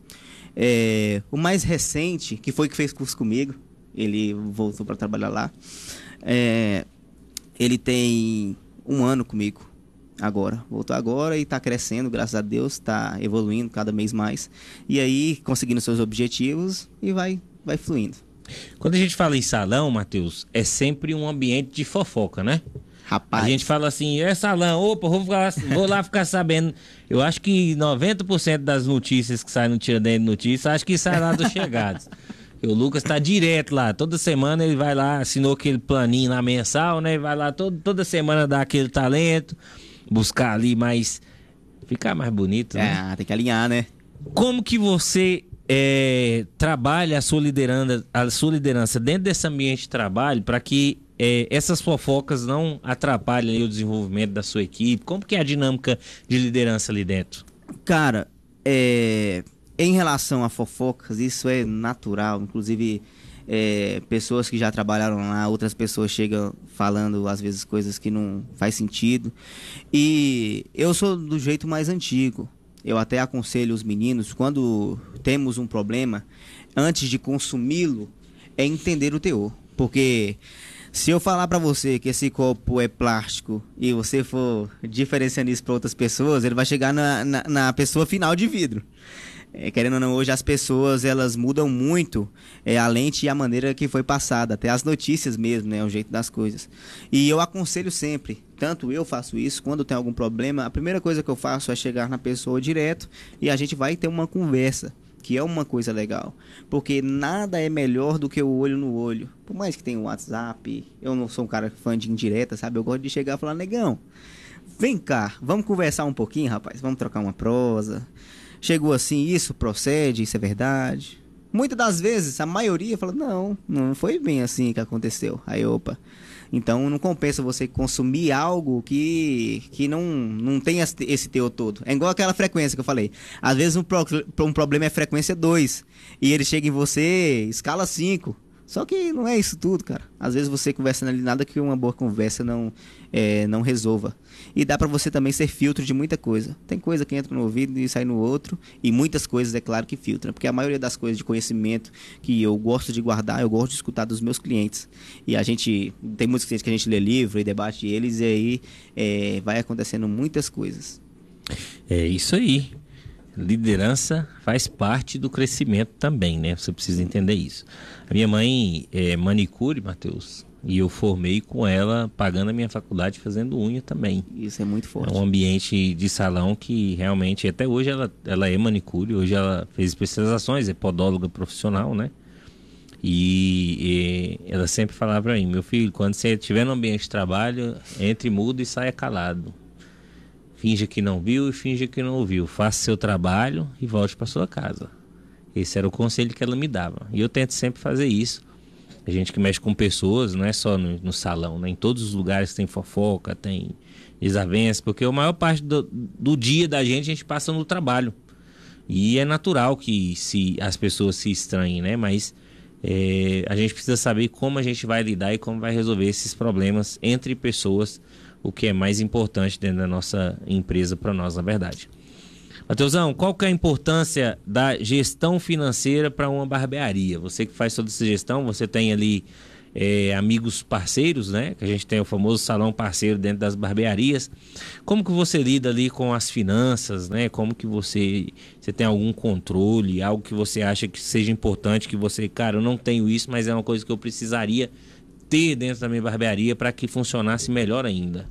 É, o mais recente, que foi que fez curso comigo, ele voltou para trabalhar lá. É, ele tem um ano comigo. Agora, voltou agora e está crescendo, graças a Deus, está evoluindo cada mês mais. E aí, conseguindo seus objetivos e vai, vai fluindo. Quando a gente fala em salão, Matheus, é sempre um ambiente de fofoca, né? Rapaz. A gente fala assim, é salão, opa, vou, ficar, vou lá ficar sabendo. Eu acho que noventa por cento das notícias que saem no Tiradentes de Notícias, acho que sai lá dos chegados. O Lucas tá direto lá, toda semana ele vai lá, assinou aquele planinho lá mensal, né? Vai lá todo, toda semana dar aquele talento, buscar ali mais, ficar mais bonito, né? É, tem que alinhar, né? Como que você é, trabalha a sua liderança, a sua liderança dentro desse ambiente de trabalho para que é, essas fofocas não atrapalhem aí o desenvolvimento da sua equipe? Como que é a dinâmica de liderança ali dentro? Cara, é... em relação a fofocas, isso é natural. Inclusive, é, pessoas que já trabalharam lá, outras pessoas chegam falando, às vezes, coisas que não faz sentido. E eu sou do jeito mais antigo. Eu até aconselho os meninos, quando temos um problema, antes de consumi-lo, é entender o teor. Porque se eu falar pra você que esse copo é plástico e você for diferenciando isso para outras pessoas, ele vai chegar na, na, na pessoa final de vidro. É, querendo ou não, hoje as pessoas, elas mudam muito é, a lente e a maneira que foi passada, até as notícias mesmo, né, o jeito das coisas. E eu aconselho sempre, tanto eu faço isso, quando tem algum problema, a primeira coisa que eu faço é chegar na pessoa direto e a gente vai ter uma conversa, que é uma coisa legal, porque nada é melhor do que o olho no olho. Por mais que tenha o WhatsApp, eu não sou um cara fã de indireta, sabe? Eu gosto de chegar e falar: negão, vem cá, vamos conversar um pouquinho, rapaz, vamos trocar uma prosa. Chegou assim, isso procede, isso é verdade. Muitas das vezes, a maioria fala: não, não foi bem assim que aconteceu. Aí, opa. Então, não compensa você consumir algo que, que não, não tem esse teor todo. É igual aquela frequência que eu falei. Às vezes, um, pro, um problema é frequência dois. E ele chega em você, escala cinco. Só que não é isso tudo, cara. Às vezes você conversando ali, nada que uma boa conversa não, é, não resolva. E dá pra você também ser filtro de muita coisa. Tem coisa que entra no ouvido e sai no outro. E muitas coisas, é claro, que filtram. Porque a maioria das coisas de conhecimento que eu gosto de guardar, eu gosto de escutar dos meus clientes. E a gente, tem muitos clientes que a gente lê livro e debate eles. E aí é, vai acontecendo muitas coisas. É isso aí. Liderança faz parte do crescimento também, né? Você precisa entender isso. A minha mãe é manicure, Matheus, e eu formei com ela pagando a minha faculdade fazendo unha também. Isso é muito forte. É um ambiente de salão que realmente, até hoje ela, ela é manicure, hoje ela fez especializações, é podóloga profissional, né? E, e ela sempre falava pra mim: meu filho, quando você estiver no ambiente de trabalho, entre mudo e saia calado. Finja que não viu e finja que não ouviu. Faça seu trabalho e volte para sua casa. Esse era o conselho que ela me dava. E eu tento sempre fazer isso. A gente que mexe com pessoas, não é só no, no salão, né? Em todos os lugares tem fofoca, tem desavença, porque a maior parte do, do dia da gente, a gente passa no trabalho. E é natural que se, as pessoas se estranhem, né? Mas é, a gente precisa saber como a gente vai lidar e como vai resolver esses problemas entre pessoas, o que é mais importante dentro da nossa empresa para nós, na verdade. Mateusão, qual que é a importância da gestão financeira para uma barbearia? Você que faz toda essa gestão, você tem ali é, amigos parceiros, né? Que a gente tem o famoso salão parceiro dentro das barbearias. Como que você lida ali com as finanças, né? Como que você, você tem algum controle, algo que você acha que seja importante, que você, cara, eu não tenho isso, mas é uma coisa que eu precisaria ter dentro da minha barbearia para que funcionasse melhor ainda?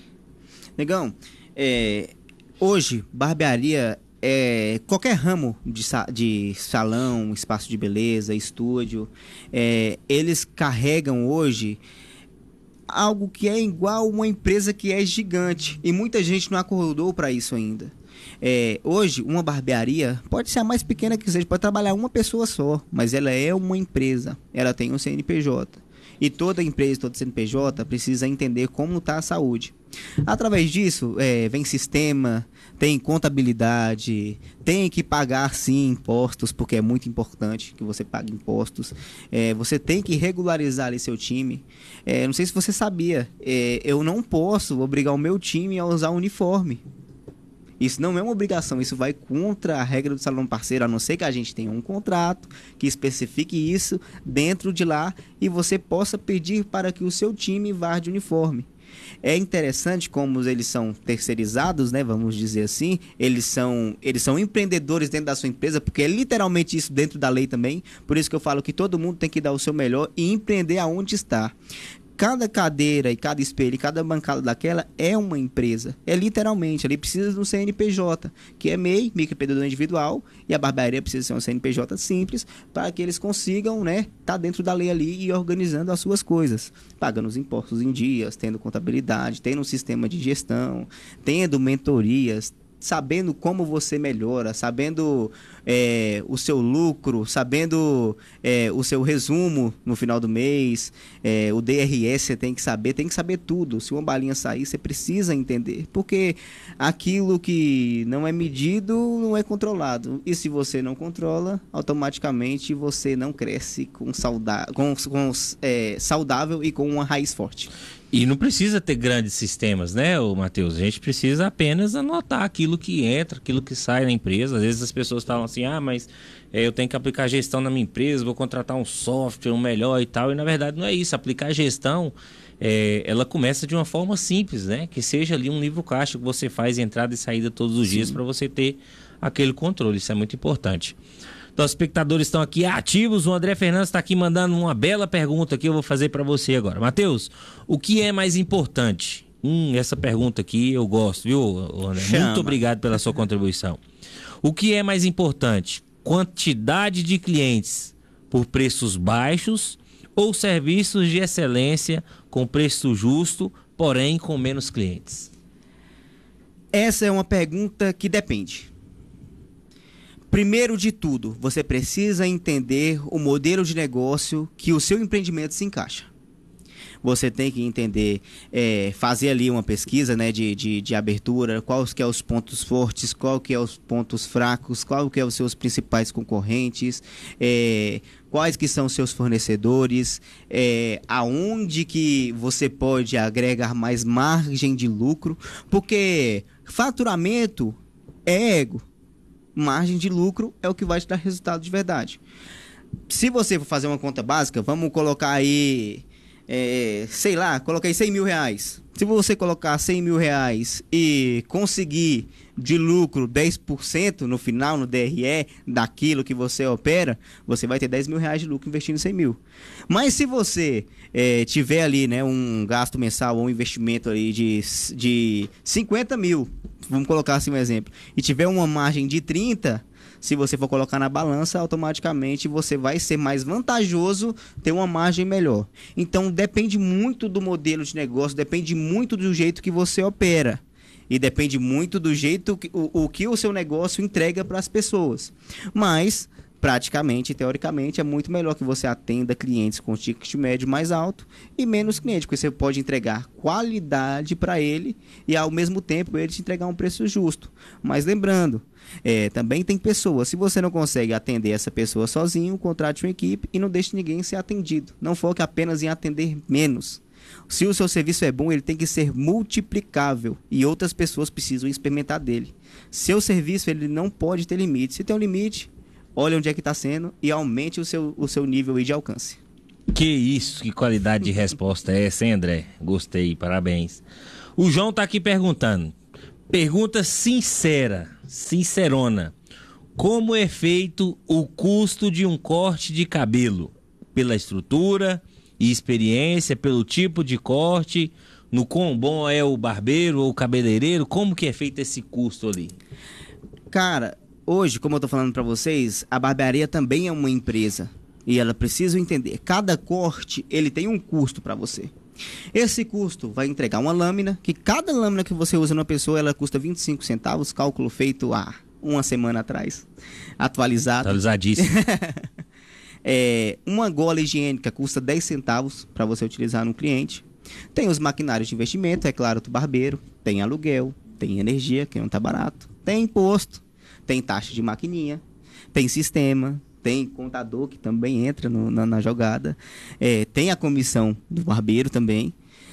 Negão, é... hoje, barbearia é qualquer ramo de, sa de salão, espaço de beleza, estúdio, é, eles carregam hoje algo que é igual uma empresa que é gigante. E muita gente não acordou para isso ainda. É, hoje, uma barbearia pode ser a mais pequena que seja, pode trabalhar uma pessoa só, mas ela é uma empresa, ela tem um C N P J. E toda empresa, todo C N P J precisa entender como está a saúde. Através disso, é, vem sistema, tem contabilidade, tem que pagar sim impostos, porque é muito importante que você pague impostos. É, você tem que regularizar ali seu time. É, não sei se você sabia, é, eu não posso obrigar o meu time a usar uniforme. Isso não é uma obrigação, isso vai contra a regra do salão parceiro, a não ser que a gente tenha um contrato que especifique isso dentro de lá e você possa pedir para que o seu time vá de uniforme. É interessante como eles são terceirizados, né, vamos dizer assim, eles são, eles são empreendedores dentro da sua empresa, porque é literalmente isso dentro da lei também, por isso que eu falo que todo mundo tem que dar o seu melhor e empreender aonde está. Cada cadeira e cada espelho e cada bancada daquela é uma empresa. É literalmente, ali precisa de um C N P J, que é M E I, microempreendedor individual, e a barbearia precisa ser um C N P J simples, para que eles consigam, né, tá dentro da lei ali e organizando as suas coisas. Pagando os impostos em dias, tendo contabilidade, tendo um sistema de gestão, tendo mentorias, sabendo como você melhora, sabendo é, o seu lucro, sabendo é, o seu resumo no final do mês, é, o D R S você tem que saber, tem que saber tudo. Se uma balinha sair, você precisa entender, porque aquilo que não é medido não é controlado, e se você não controla, automaticamente você não cresce com, sauda com, com é, saudável e com uma raiz forte. E não precisa ter grandes sistemas, né, Matheus? A gente precisa apenas anotar aquilo que entra, aquilo que sai na empresa. Às vezes as pessoas falam assim, ah, mas é, eu tenho que aplicar gestão na minha empresa, vou contratar um software, um melhor e tal. E na verdade não é isso. Aplicar gestão, é, ela começa de uma forma simples, né? Que seja ali um livro caixa que você faz entrada e saída todos os Sim. dias para você ter aquele controle. Isso é muito importante. Então, os espectadores estão aqui ativos. O André Fernandes está aqui mandando uma bela pergunta que eu vou fazer para você agora. Matheus, o que é mais importante? Hum, essa pergunta aqui eu gosto, viu, André? Chama. Muito obrigado pela sua contribuição. O que é mais importante? Quantidade de clientes por preços baixos ou serviços de excelência com preço justo, porém com menos clientes? Essa é uma pergunta que depende. Primeiro de tudo, você precisa entender o modelo de negócio que o seu empreendimento se encaixa. Você tem que entender, é, fazer ali uma pesquisa, né, de, de, de abertura, quais que é os pontos fortes, qual que é os pontos fracos, qual que é os seus principais concorrentes, é, quais que são os seus fornecedores, é, aonde que você pode agregar mais margem de lucro, porque faturamento é ego. Margem de lucro é o que vai te dar resultado de verdade. Se você for fazer uma conta básica, vamos colocar aí, é, sei lá, coloca aí cem mil reais. Se você colocar cem mil reais e conseguir de lucro dez por cento no final, no D R E, daquilo que você opera, você vai ter dez mil reais de lucro investindo cem mil. Mas se você é, tiver ali, né, um gasto mensal ou um investimento ali de, de cinquenta mil, vamos colocar assim um exemplo, e tiver uma margem de trinta, se você for colocar na balança, automaticamente você vai ser mais vantajoso ter uma margem melhor. Então depende muito do modelo de negócio, depende muito do jeito que você opera. E depende muito do jeito que o, o que o seu negócio entrega para as pessoas. Mas praticamente, teoricamente, é muito melhor que você atenda clientes com ticket médio mais alto e menos cliente, porque você pode entregar qualidade para ele e, ao mesmo tempo, ele te entregar um preço justo. Mas lembrando, é, também tem pessoas, se você não consegue atender essa pessoa sozinho, contrate uma equipe e não deixe ninguém ser atendido. Não foque apenas em atender menos. Se o seu serviço é bom, ele tem que ser multiplicável e outras pessoas precisam experimentar dele. Seu serviço, ele não pode ter limite. Se tem um limite, olha onde é que está sendo e aumente o seu, o seu nível de alcance. Que isso, que qualidade de resposta é essa, hein, André? Gostei, parabéns. O João tá aqui perguntando. Pergunta sincera, sincerona. Como é feito o custo de um corte de cabelo? Pela estrutura e experiência, pelo tipo de corte, no quão bom é o barbeiro ou o cabeleireiro? Como que é feito esse custo ali? Cara, hoje, como eu tô falando para vocês, a barbearia também é uma empresa e ela precisa entender, cada corte, ele tem um custo para você. Esse custo vai entregar uma lâmina, que cada lâmina que você usa numa pessoa, ela custa vinte e cinco centavos, cálculo feito há uma semana atrás, atualizado. Atualizadíssimo. É, uma gola higiênica custa dez centavos para você utilizar no cliente. Tem os maquinários de investimento, é claro, do barbeiro, tem aluguel, tem energia, que não tá barato, tem imposto, tem taxa de maquininha, tem sistema, tem contador que também entra no, na, na jogada, é, tem a comissão do barbeiro também,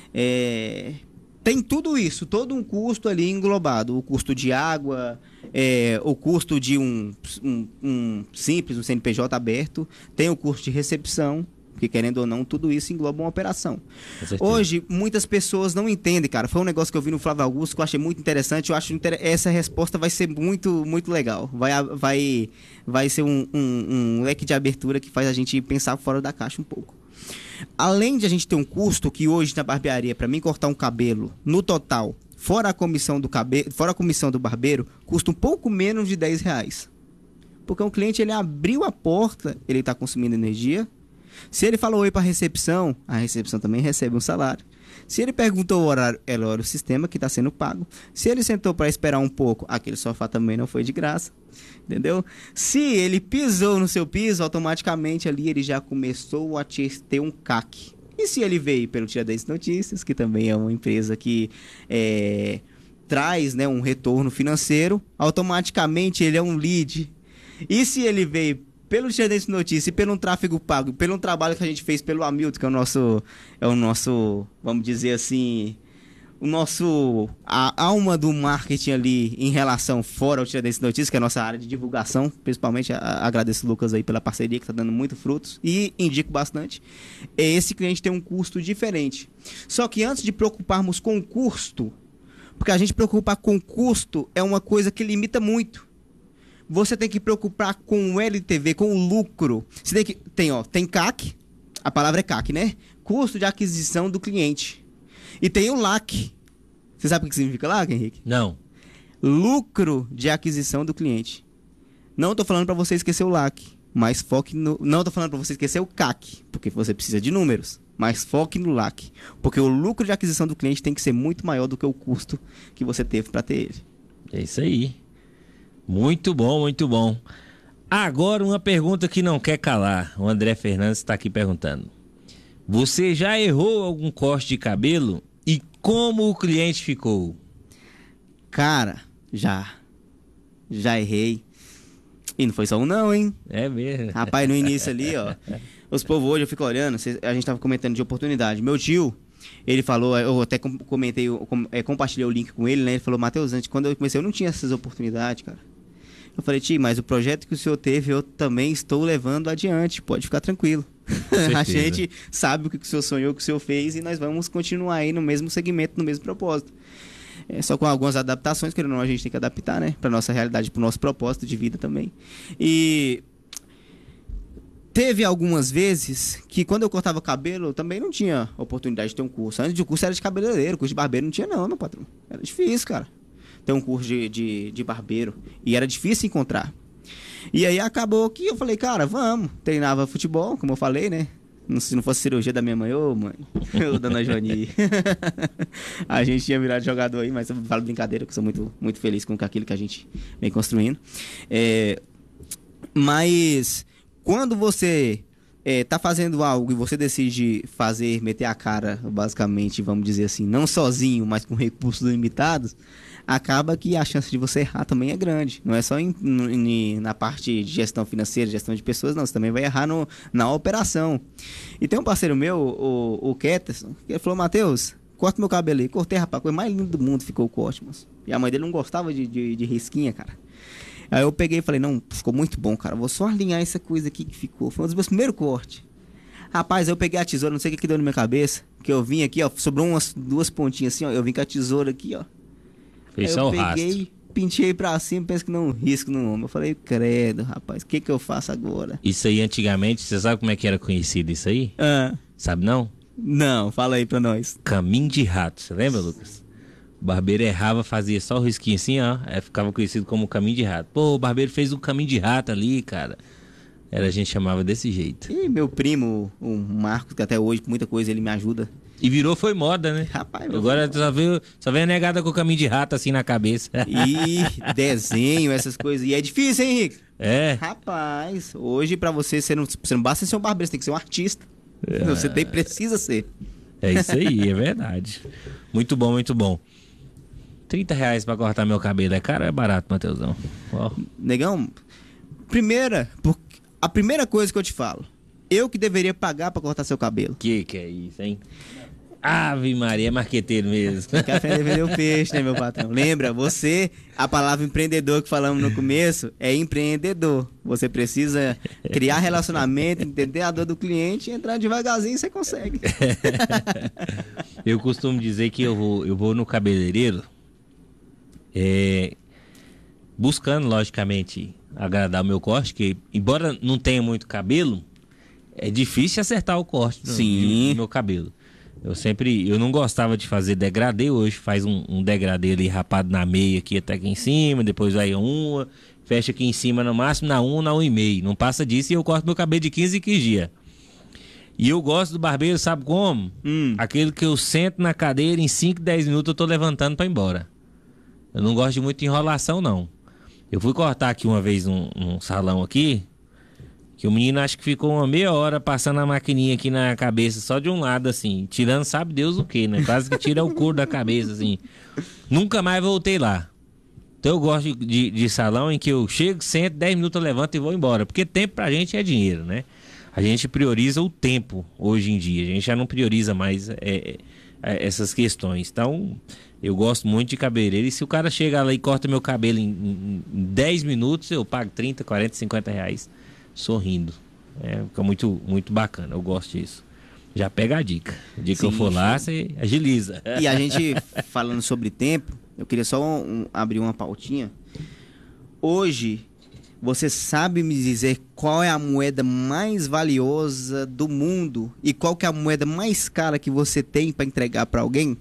é, tem tudo isso, todo um custo ali englobado, o custo de água, é, o custo de um, um, um simples, um C N P J aberto, tem o custo de recepção, porque querendo ou não, tudo isso engloba uma operação. Hoje, muitas pessoas não entendem, cara. Foi um negócio que eu vi no Flávio Augusto que eu achei muito interessante. Eu acho que inter... essa resposta vai ser muito, muito legal. Vai, vai, vai ser um, um, um leque de abertura que faz a gente pensar fora da caixa um pouco. Além de a gente ter um custo que hoje na barbearia, para mim cortar um cabelo, no total, fora a comissão do cabelo, fora a comissão do barbeiro, custa um pouco menos de dez reais. Porque o cliente, ele abriu a porta, ele está consumindo energia. Se ele falou oi para a recepção, a recepção também recebe um salário. Se ele perguntou o horário, ela olha o sistema que está sendo pago. Se ele sentou para esperar um pouco, aquele sofá também não foi de graça. Entendeu? Se ele pisou no seu piso, automaticamente ali ele já começou a ter um C A C. E se ele veio pelo Tiradentes Notícias, que também é uma empresa que é, traz, né, um retorno financeiro, automaticamente ele é um lead. E se ele veio pelo Tiradentes Notícias e pelo um tráfego pago, pelo um trabalho que a gente fez pelo Hamilton, que é o nosso, é o nosso, vamos dizer assim, o nosso, a alma do marketing ali em relação fora ao Tiradentes Notícias, que é a nossa área de divulgação, principalmente, a, agradeço o Lucas aí pela parceria, que está dando muito frutos, e indico bastante, esse cliente tem um custo diferente. Só que antes de preocuparmos com o custo, porque a gente preocupar com o custo é uma coisa que limita muito. Você tem que preocupar com o L T V, com o lucro. Você tem que tem, ó, tem C A C, a palavra é C A C, né? Custo de aquisição do cliente. E tem o L A C. Você sabe o que significa L A C, Henrique? Não. Lucro de aquisição do cliente. Não estou falando para você esquecer o L A C, mas foque no... Não estou falando para você esquecer o C A C, porque você precisa de números, mas foque no L A C, porque o lucro de aquisição do cliente tem que ser muito maior do que o custo que você teve para ter ele. É isso aí. Muito bom, muito bom. Agora uma pergunta que não quer calar. O André Fernandes está aqui perguntando. Você já errou algum corte de cabelo? E como o cliente ficou? Cara, já. Já errei. E não foi só um não, hein? É mesmo. Rapaz, no início ali, ó. Os povos hoje, eu fico olhando, a gente tava comentando de oportunidade. Meu tio, ele falou, eu até comentei, eu compartilhei o link com ele, né? Ele falou, Matheus, antes, quando eu comecei, eu não tinha essas oportunidades, cara. Eu falei, tio, mas o projeto que o senhor teve, eu também estou levando adiante, pode ficar tranquilo. A gente sabe o que o senhor sonhou, o que o senhor fez, e nós vamos continuar aí no mesmo segmento, no mesmo propósito. É, só com algumas adaptações, que não a gente tem que adaptar, né? Para nossa realidade, para o nosso propósito de vida também. E teve algumas vezes que quando eu cortava cabelo, eu também não tinha oportunidade de ter um curso. Antes do curso era de cabeleireiro, curso de barbeiro não tinha não, meu patrão. Era difícil, cara, ter um curso de, de, de barbeiro. E era difícil encontrar. E aí acabou que eu falei, cara, vamos. Treinava futebol, como eu falei, né? Se não fosse cirurgia da minha mãe, ô mãe, ô dona Joani. A gente tinha virado jogador aí, mas eu falo brincadeira, que eu sou muito, muito feliz com aquilo que a gente vem construindo. É... Mas quando você é, tá fazendo algo e você decide fazer, meter a cara, basicamente, vamos dizer assim, não sozinho, mas com recursos limitados, acaba que a chance de você errar também é grande. Não é só em, em, na parte de gestão financeira, gestão de pessoas, não. Você também vai errar no, na operação. E tem um parceiro meu, o, o Ketterson, que ele falou, Matheus, corta meu cabelo aí. Cortei, rapaz, a coisa mais linda do mundo ficou o corte, moço. E a mãe dele não gostava de, de, de risquinha, cara. Aí eu peguei e falei, não, ficou muito bom, cara. Vou só alinhar essa coisa aqui que ficou. Foi um dos meus primeiros cortes. Rapaz, eu peguei a tesoura, não sei o que que deu na minha cabeça. Que eu vim aqui, ó, sobrou umas duas pontinhas assim, ó. Eu vim com a tesoura aqui, ó. Fez Aí só eu o peguei, rastro. pintei pra cima, penso que não um risco no ombro. Eu falei, credo, rapaz, o que que eu faço agora? Isso aí antigamente, você sabe como é que era conhecido isso aí? Ah, Sabe não? não, fala aí pra nós. Caminho de rato, você lembra, Lucas? O barbeiro errava, fazia só o risquinho assim, ó. Aí ficava conhecido como caminho de rato. Pô, o barbeiro fez um caminho de rato ali, cara. Era, a gente chamava desse jeito. E meu primo, o Marcos, que até hoje, com muita coisa, ele me ajuda. E virou, foi moda, né? Rapaz, meu Agora tu só vê, só vê a negada com o caminho de rato assim na cabeça. E desenho, essas coisas. E é difícil, hein, Henrique? É. Rapaz, hoje pra você, você não, você não basta ser um barbeiro, você tem que ser um artista. Você tem, precisa ser. É isso aí, é verdade. Muito bom, muito bom. trinta reais pra cortar meu cabelo. É caro ou é barato, Matheusão? Ó. Negão, primeira, por- a primeira coisa que eu te falo, eu que deveria pagar pra cortar seu cabelo. Que que é isso, hein? Ave Maria, é marqueteiro mesmo. Quer aprender a vender o peixe, né, meu patrão? Lembra, você, a palavra empreendedor que falamos no começo, é empreendedor. Você precisa criar relacionamento, entender a dor do cliente e entrar devagarzinho, você consegue. Eu costumo dizer que eu vou, eu vou no cabeleireiro é, buscando, logicamente, agradar o meu corte, que embora não tenha muito cabelo, é difícil acertar o corte do, Sim. do meu cabelo. Eu sempre, eu não gostava de fazer degradê, hoje faz um, um degradê ali rapado na meia aqui até aqui em cima, depois vai uma, fecha aqui em cima no máximo na um, na um e meio. Não passa disso e eu corto meu cabelo de quinze em quinze dias. E eu gosto do barbeiro, sabe como? Hum. Aquele que eu sento na cadeira, em cinco, dez minutos eu tô levantando pra ir embora. Eu não gosto de muita enrolação, não. Eu fui cortar aqui uma vez num, num salão aqui, que o menino acho que ficou uma meia hora passando a maquininha aqui na cabeça, só de um lado, assim, tirando sabe Deus o que, né? Quase que tira o couro da cabeça, assim. Nunca mais voltei lá. Então eu gosto de, de, de salão em que eu chego, sento, dez minutos eu levanto e vou embora. Porque tempo pra gente é dinheiro, né? A gente prioriza o tempo hoje em dia. A gente já não prioriza mais é, é, essas questões. Então, eu gosto muito de cabeleireiro. E se o cara chega lá e corta meu cabelo em, em, em dez minutos, eu pago trinta, quarenta, cinquenta reais sorrindo. É, fica muito, muito bacana. Eu gosto disso. Já pega a dica. O dia que eu Sim, for lá, sim. você agiliza. E a gente, falando sobre tempo, eu queria só um- abrir uma pautinha. Hoje, você sabe me dizer qual é a moeda mais valiosa do mundo e qual que é a moeda mais cara que você tem para entregar para alguém?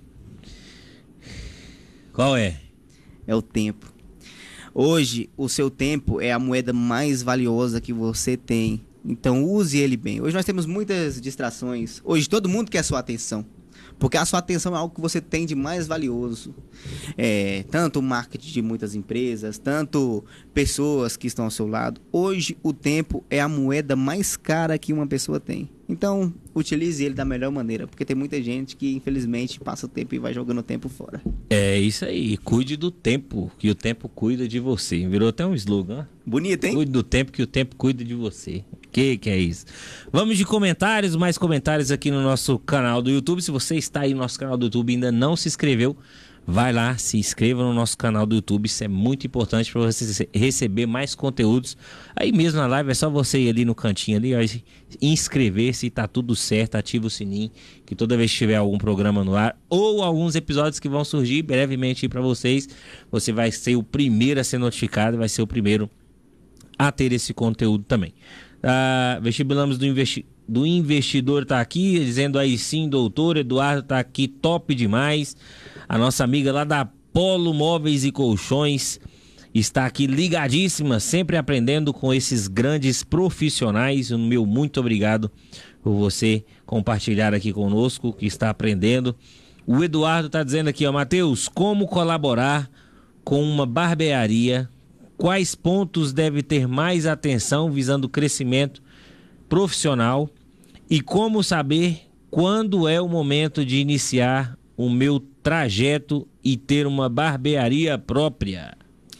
Qual é? É o tempo. Hoje, o seu tempo é a moeda mais valiosa que você tem. Então, use ele bem. Hoje nós temos muitas distrações. Hoje todo mundo quer sua atenção. Porque a sua atenção é algo que você tem de mais valioso. É, tanto o marketing de muitas empresas, tanto pessoas que estão ao seu lado. Hoje, o tempo é a moeda mais cara que uma pessoa tem. Então, utilize ele da melhor maneira. Porque tem muita gente que, infelizmente, passa o tempo e vai jogando o tempo fora. É isso aí. Cuide do tempo, que o tempo cuida de você. Virou até um slogan, ó. Bonito, hein? Cuide do tempo, que o tempo cuida de você. Que que é isso? Vamos de comentários, mais comentários aqui no nosso canal do YouTube. Se você está aí no nosso canal do YouTube e ainda não se inscreveu, vai lá, se inscreva no nosso canal do YouTube. Isso é muito importante para você receber mais conteúdos. Aí mesmo na live é só você ir ali no cantinho ali, ó, inscrever-se, tá tudo certo, ativa o sininho, que toda vez que tiver algum programa no ar ou alguns episódios que vão surgir brevemente para vocês, você vai ser o primeiro a ser notificado, vai ser o primeiro a ter esse conteúdo também. Ah, vestibulamos do, investi do investidor tá aqui, dizendo aí sim, doutor Eduardo tá aqui, top demais. A nossa amiga lá da Polo Móveis e Colchões está aqui ligadíssima, sempre aprendendo com esses grandes profissionais. O meu muito obrigado por você compartilhar aqui conosco, que está aprendendo. O Eduardo tá dizendo aqui, ó, Matheus, como colaborar com uma barbearia quais pontos deve ter mais atenção visando o crescimento profissional e como saber quando é o momento de iniciar o meu trajeto e ter uma barbearia própria?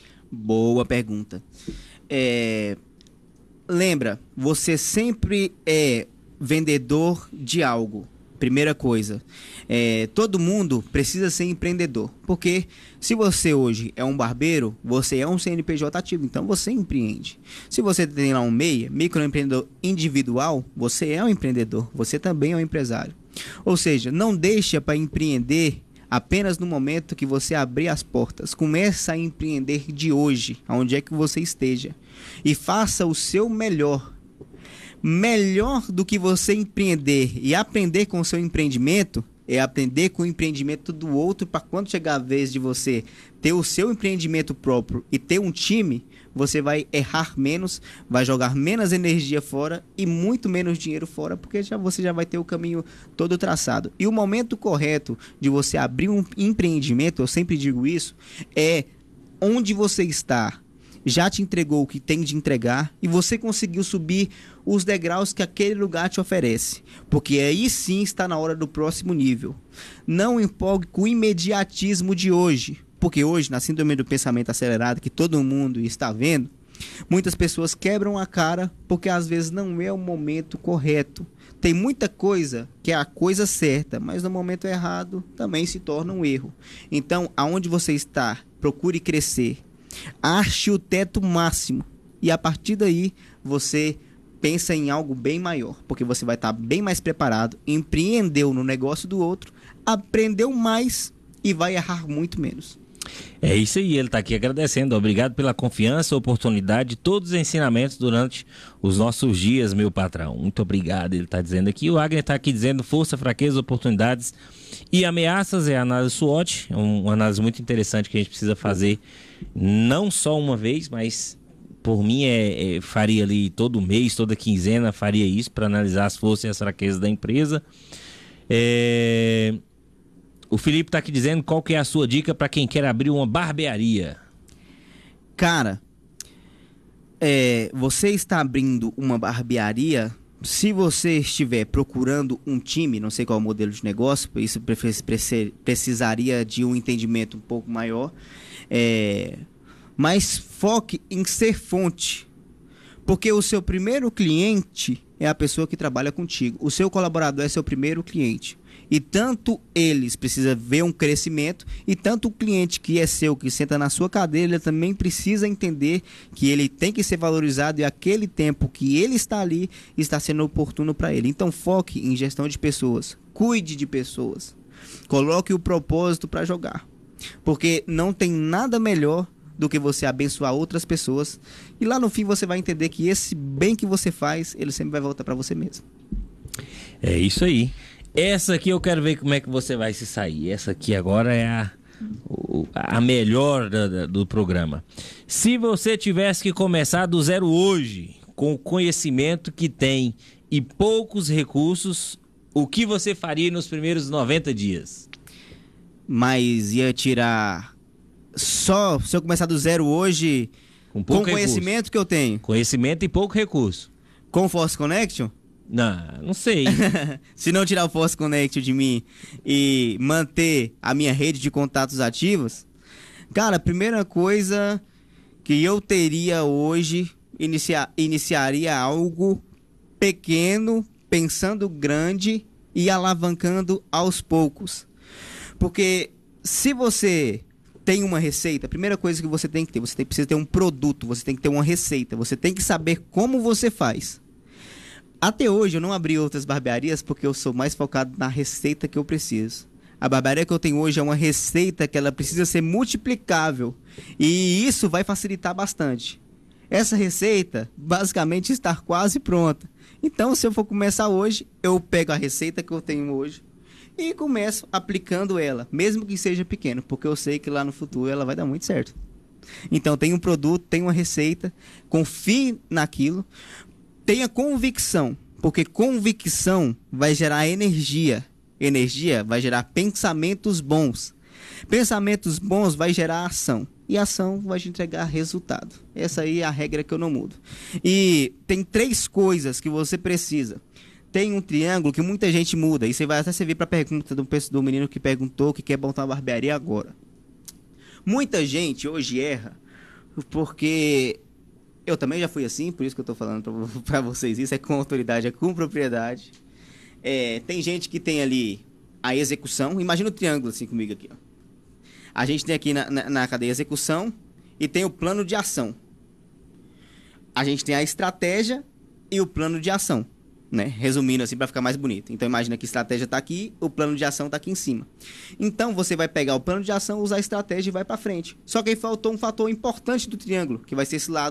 Boa pergunta. É... Lembra, você sempre é vendedor de algo. Primeira coisa, é, todo mundo precisa ser empreendedor, porque se você hoje é um barbeiro, você é um C N P J ativo, então você empreende. Se você tem lá um MEI, microempreendedor individual, você é um empreendedor, você também é um empresário. Ou seja, não deixa para empreender apenas no momento que você abrir as portas. Começa a empreender de hoje, aonde é que você esteja, e faça o seu melhor. Melhor do que você empreender e aprender com o seu empreendimento é aprender com o empreendimento do outro, para quando chegar a vez de você ter o seu empreendimento próprio e ter um time, você vai errar menos, vai jogar menos energia fora e muito menos dinheiro fora, porque já, você já vai ter o caminho todo traçado. E o momento correto de você abrir um empreendimento, eu sempre digo isso, é onde você está. Já te entregou o que tem de entregar e você conseguiu subir os degraus que aquele lugar te oferece, porque aí sim está na hora do próximo nível. Não empolgue com o imediatismo de hoje, porque hoje, na síndrome do pensamento acelerado que todo mundo está vendo, muitas pessoas quebram a cara porque às vezes não é o momento correto. Tem muita coisa que é a coisa certa, mas no momento errado também se torna um erro. Então, aonde você está, procure crescer. Ache o teto máximo e a partir daí você pensa em algo bem maior, porque você vai estar bem mais preparado, empreendeu no negócio do outro, aprendeu mais e vai errar muito menos. É isso aí, ele está aqui agradecendo. Obrigado pela confiança, oportunidade, todos os ensinamentos durante os nossos dias, meu patrão. Muito obrigado, ele está dizendo aqui. O Wagner está aqui dizendo força, fraqueza, oportunidades e ameaças. É a análise SWOT, é uma análise muito interessante que a gente precisa fazer não só uma vez, mas por mim é, é, faria ali todo mês, toda quinzena, faria isso para analisar as forças e as fraquezas da empresa. É... O Felipe está aqui dizendo qual que é a sua dica para quem quer abrir uma barbearia. Cara, é, você está abrindo uma barbearia, se você estiver procurando um time, não sei qual é o modelo de negócio, isso precisaria de um entendimento um pouco maior, é, mas foque em ser fonte, porque o seu primeiro cliente é a pessoa que trabalha contigo, o seu colaborador é seu primeiro cliente. E tanto eles precisam ver um crescimento, e tanto o cliente que é seu, que senta na sua cadeira, ele também precisa entender que ele tem que ser valorizado e aquele tempo que ele está ali está sendo oportuno para ele. Então foque em gestão de pessoas, cuide de pessoas, coloque o propósito para jogar, porque não tem nada melhor do que você abençoar outras pessoas, e lá no fim você vai entender que esse bem que você faz, ele sempre vai voltar para você mesmo. É isso aí. Essa aqui eu quero ver como é que você vai se sair. Essa aqui agora é a, a melhor do, do programa. Se você tivesse que começar do zero hoje, com o conhecimento que tem e poucos recursos, o que você faria nos primeiros noventa dias? Mas ia tirar... Só se eu começar do zero hoje, com, com o conhecimento que eu tenho. Conhecimento e pouco recurso. Com Force Connection? Não, não sei. Se não tirar o Force Connection de mim e manter a minha rede de contatos ativos, cara, a primeira coisa que eu teria hoje, inicia, iniciaria algo pequeno, pensando grande e alavancando aos poucos. Porque se você tem uma receita, a primeira coisa que você tem que ter, você tem, precisa ter um produto, você tem que ter uma receita, você tem que saber como você faz. Até hoje eu não abri outras barbearias porque eu sou mais focado na receita que eu preciso. A barbearia que eu tenho hoje é uma receita que ela precisa ser multiplicável e isso vai facilitar bastante. Essa receita basicamente está quase pronta. Então, se eu for começar hoje, eu pego a receita que eu tenho hoje e começo aplicando ela, mesmo que seja pequeno, porque eu sei que lá no futuro ela vai dar muito certo. Então, tem um produto, tem uma receita, confie naquilo. Tenha convicção, porque convicção vai gerar energia. Energia vai gerar pensamentos bons. Pensamentos bons vai gerar ação. e ação vai te entregar resultado. Essa aí é a regra que eu não mudo. E tem três coisas que você precisa. Tem um triângulo que muita gente muda. E você vai até servir para a pergunta do, do menino que perguntou que quer montar uma barbearia agora. Muita gente hoje erra porque eu também já fui assim, por isso que eu estou falando para vocês isso. É com autoridade, é com propriedade. É, tem gente que tem ali a execução. Imagina o triângulo assim comigo aqui, ó. A gente tem aqui na, na, na cadeia execução e tem o plano de ação. A gente tem a estratégia e o plano de ação, né? Resumindo assim para ficar mais bonito. Então imagina que a estratégia está aqui, o plano de ação está aqui em cima. Então você vai pegar o plano de ação, usar a estratégia e vai para frente. Só que aí faltou um fator importante do triângulo, que vai ser esse lado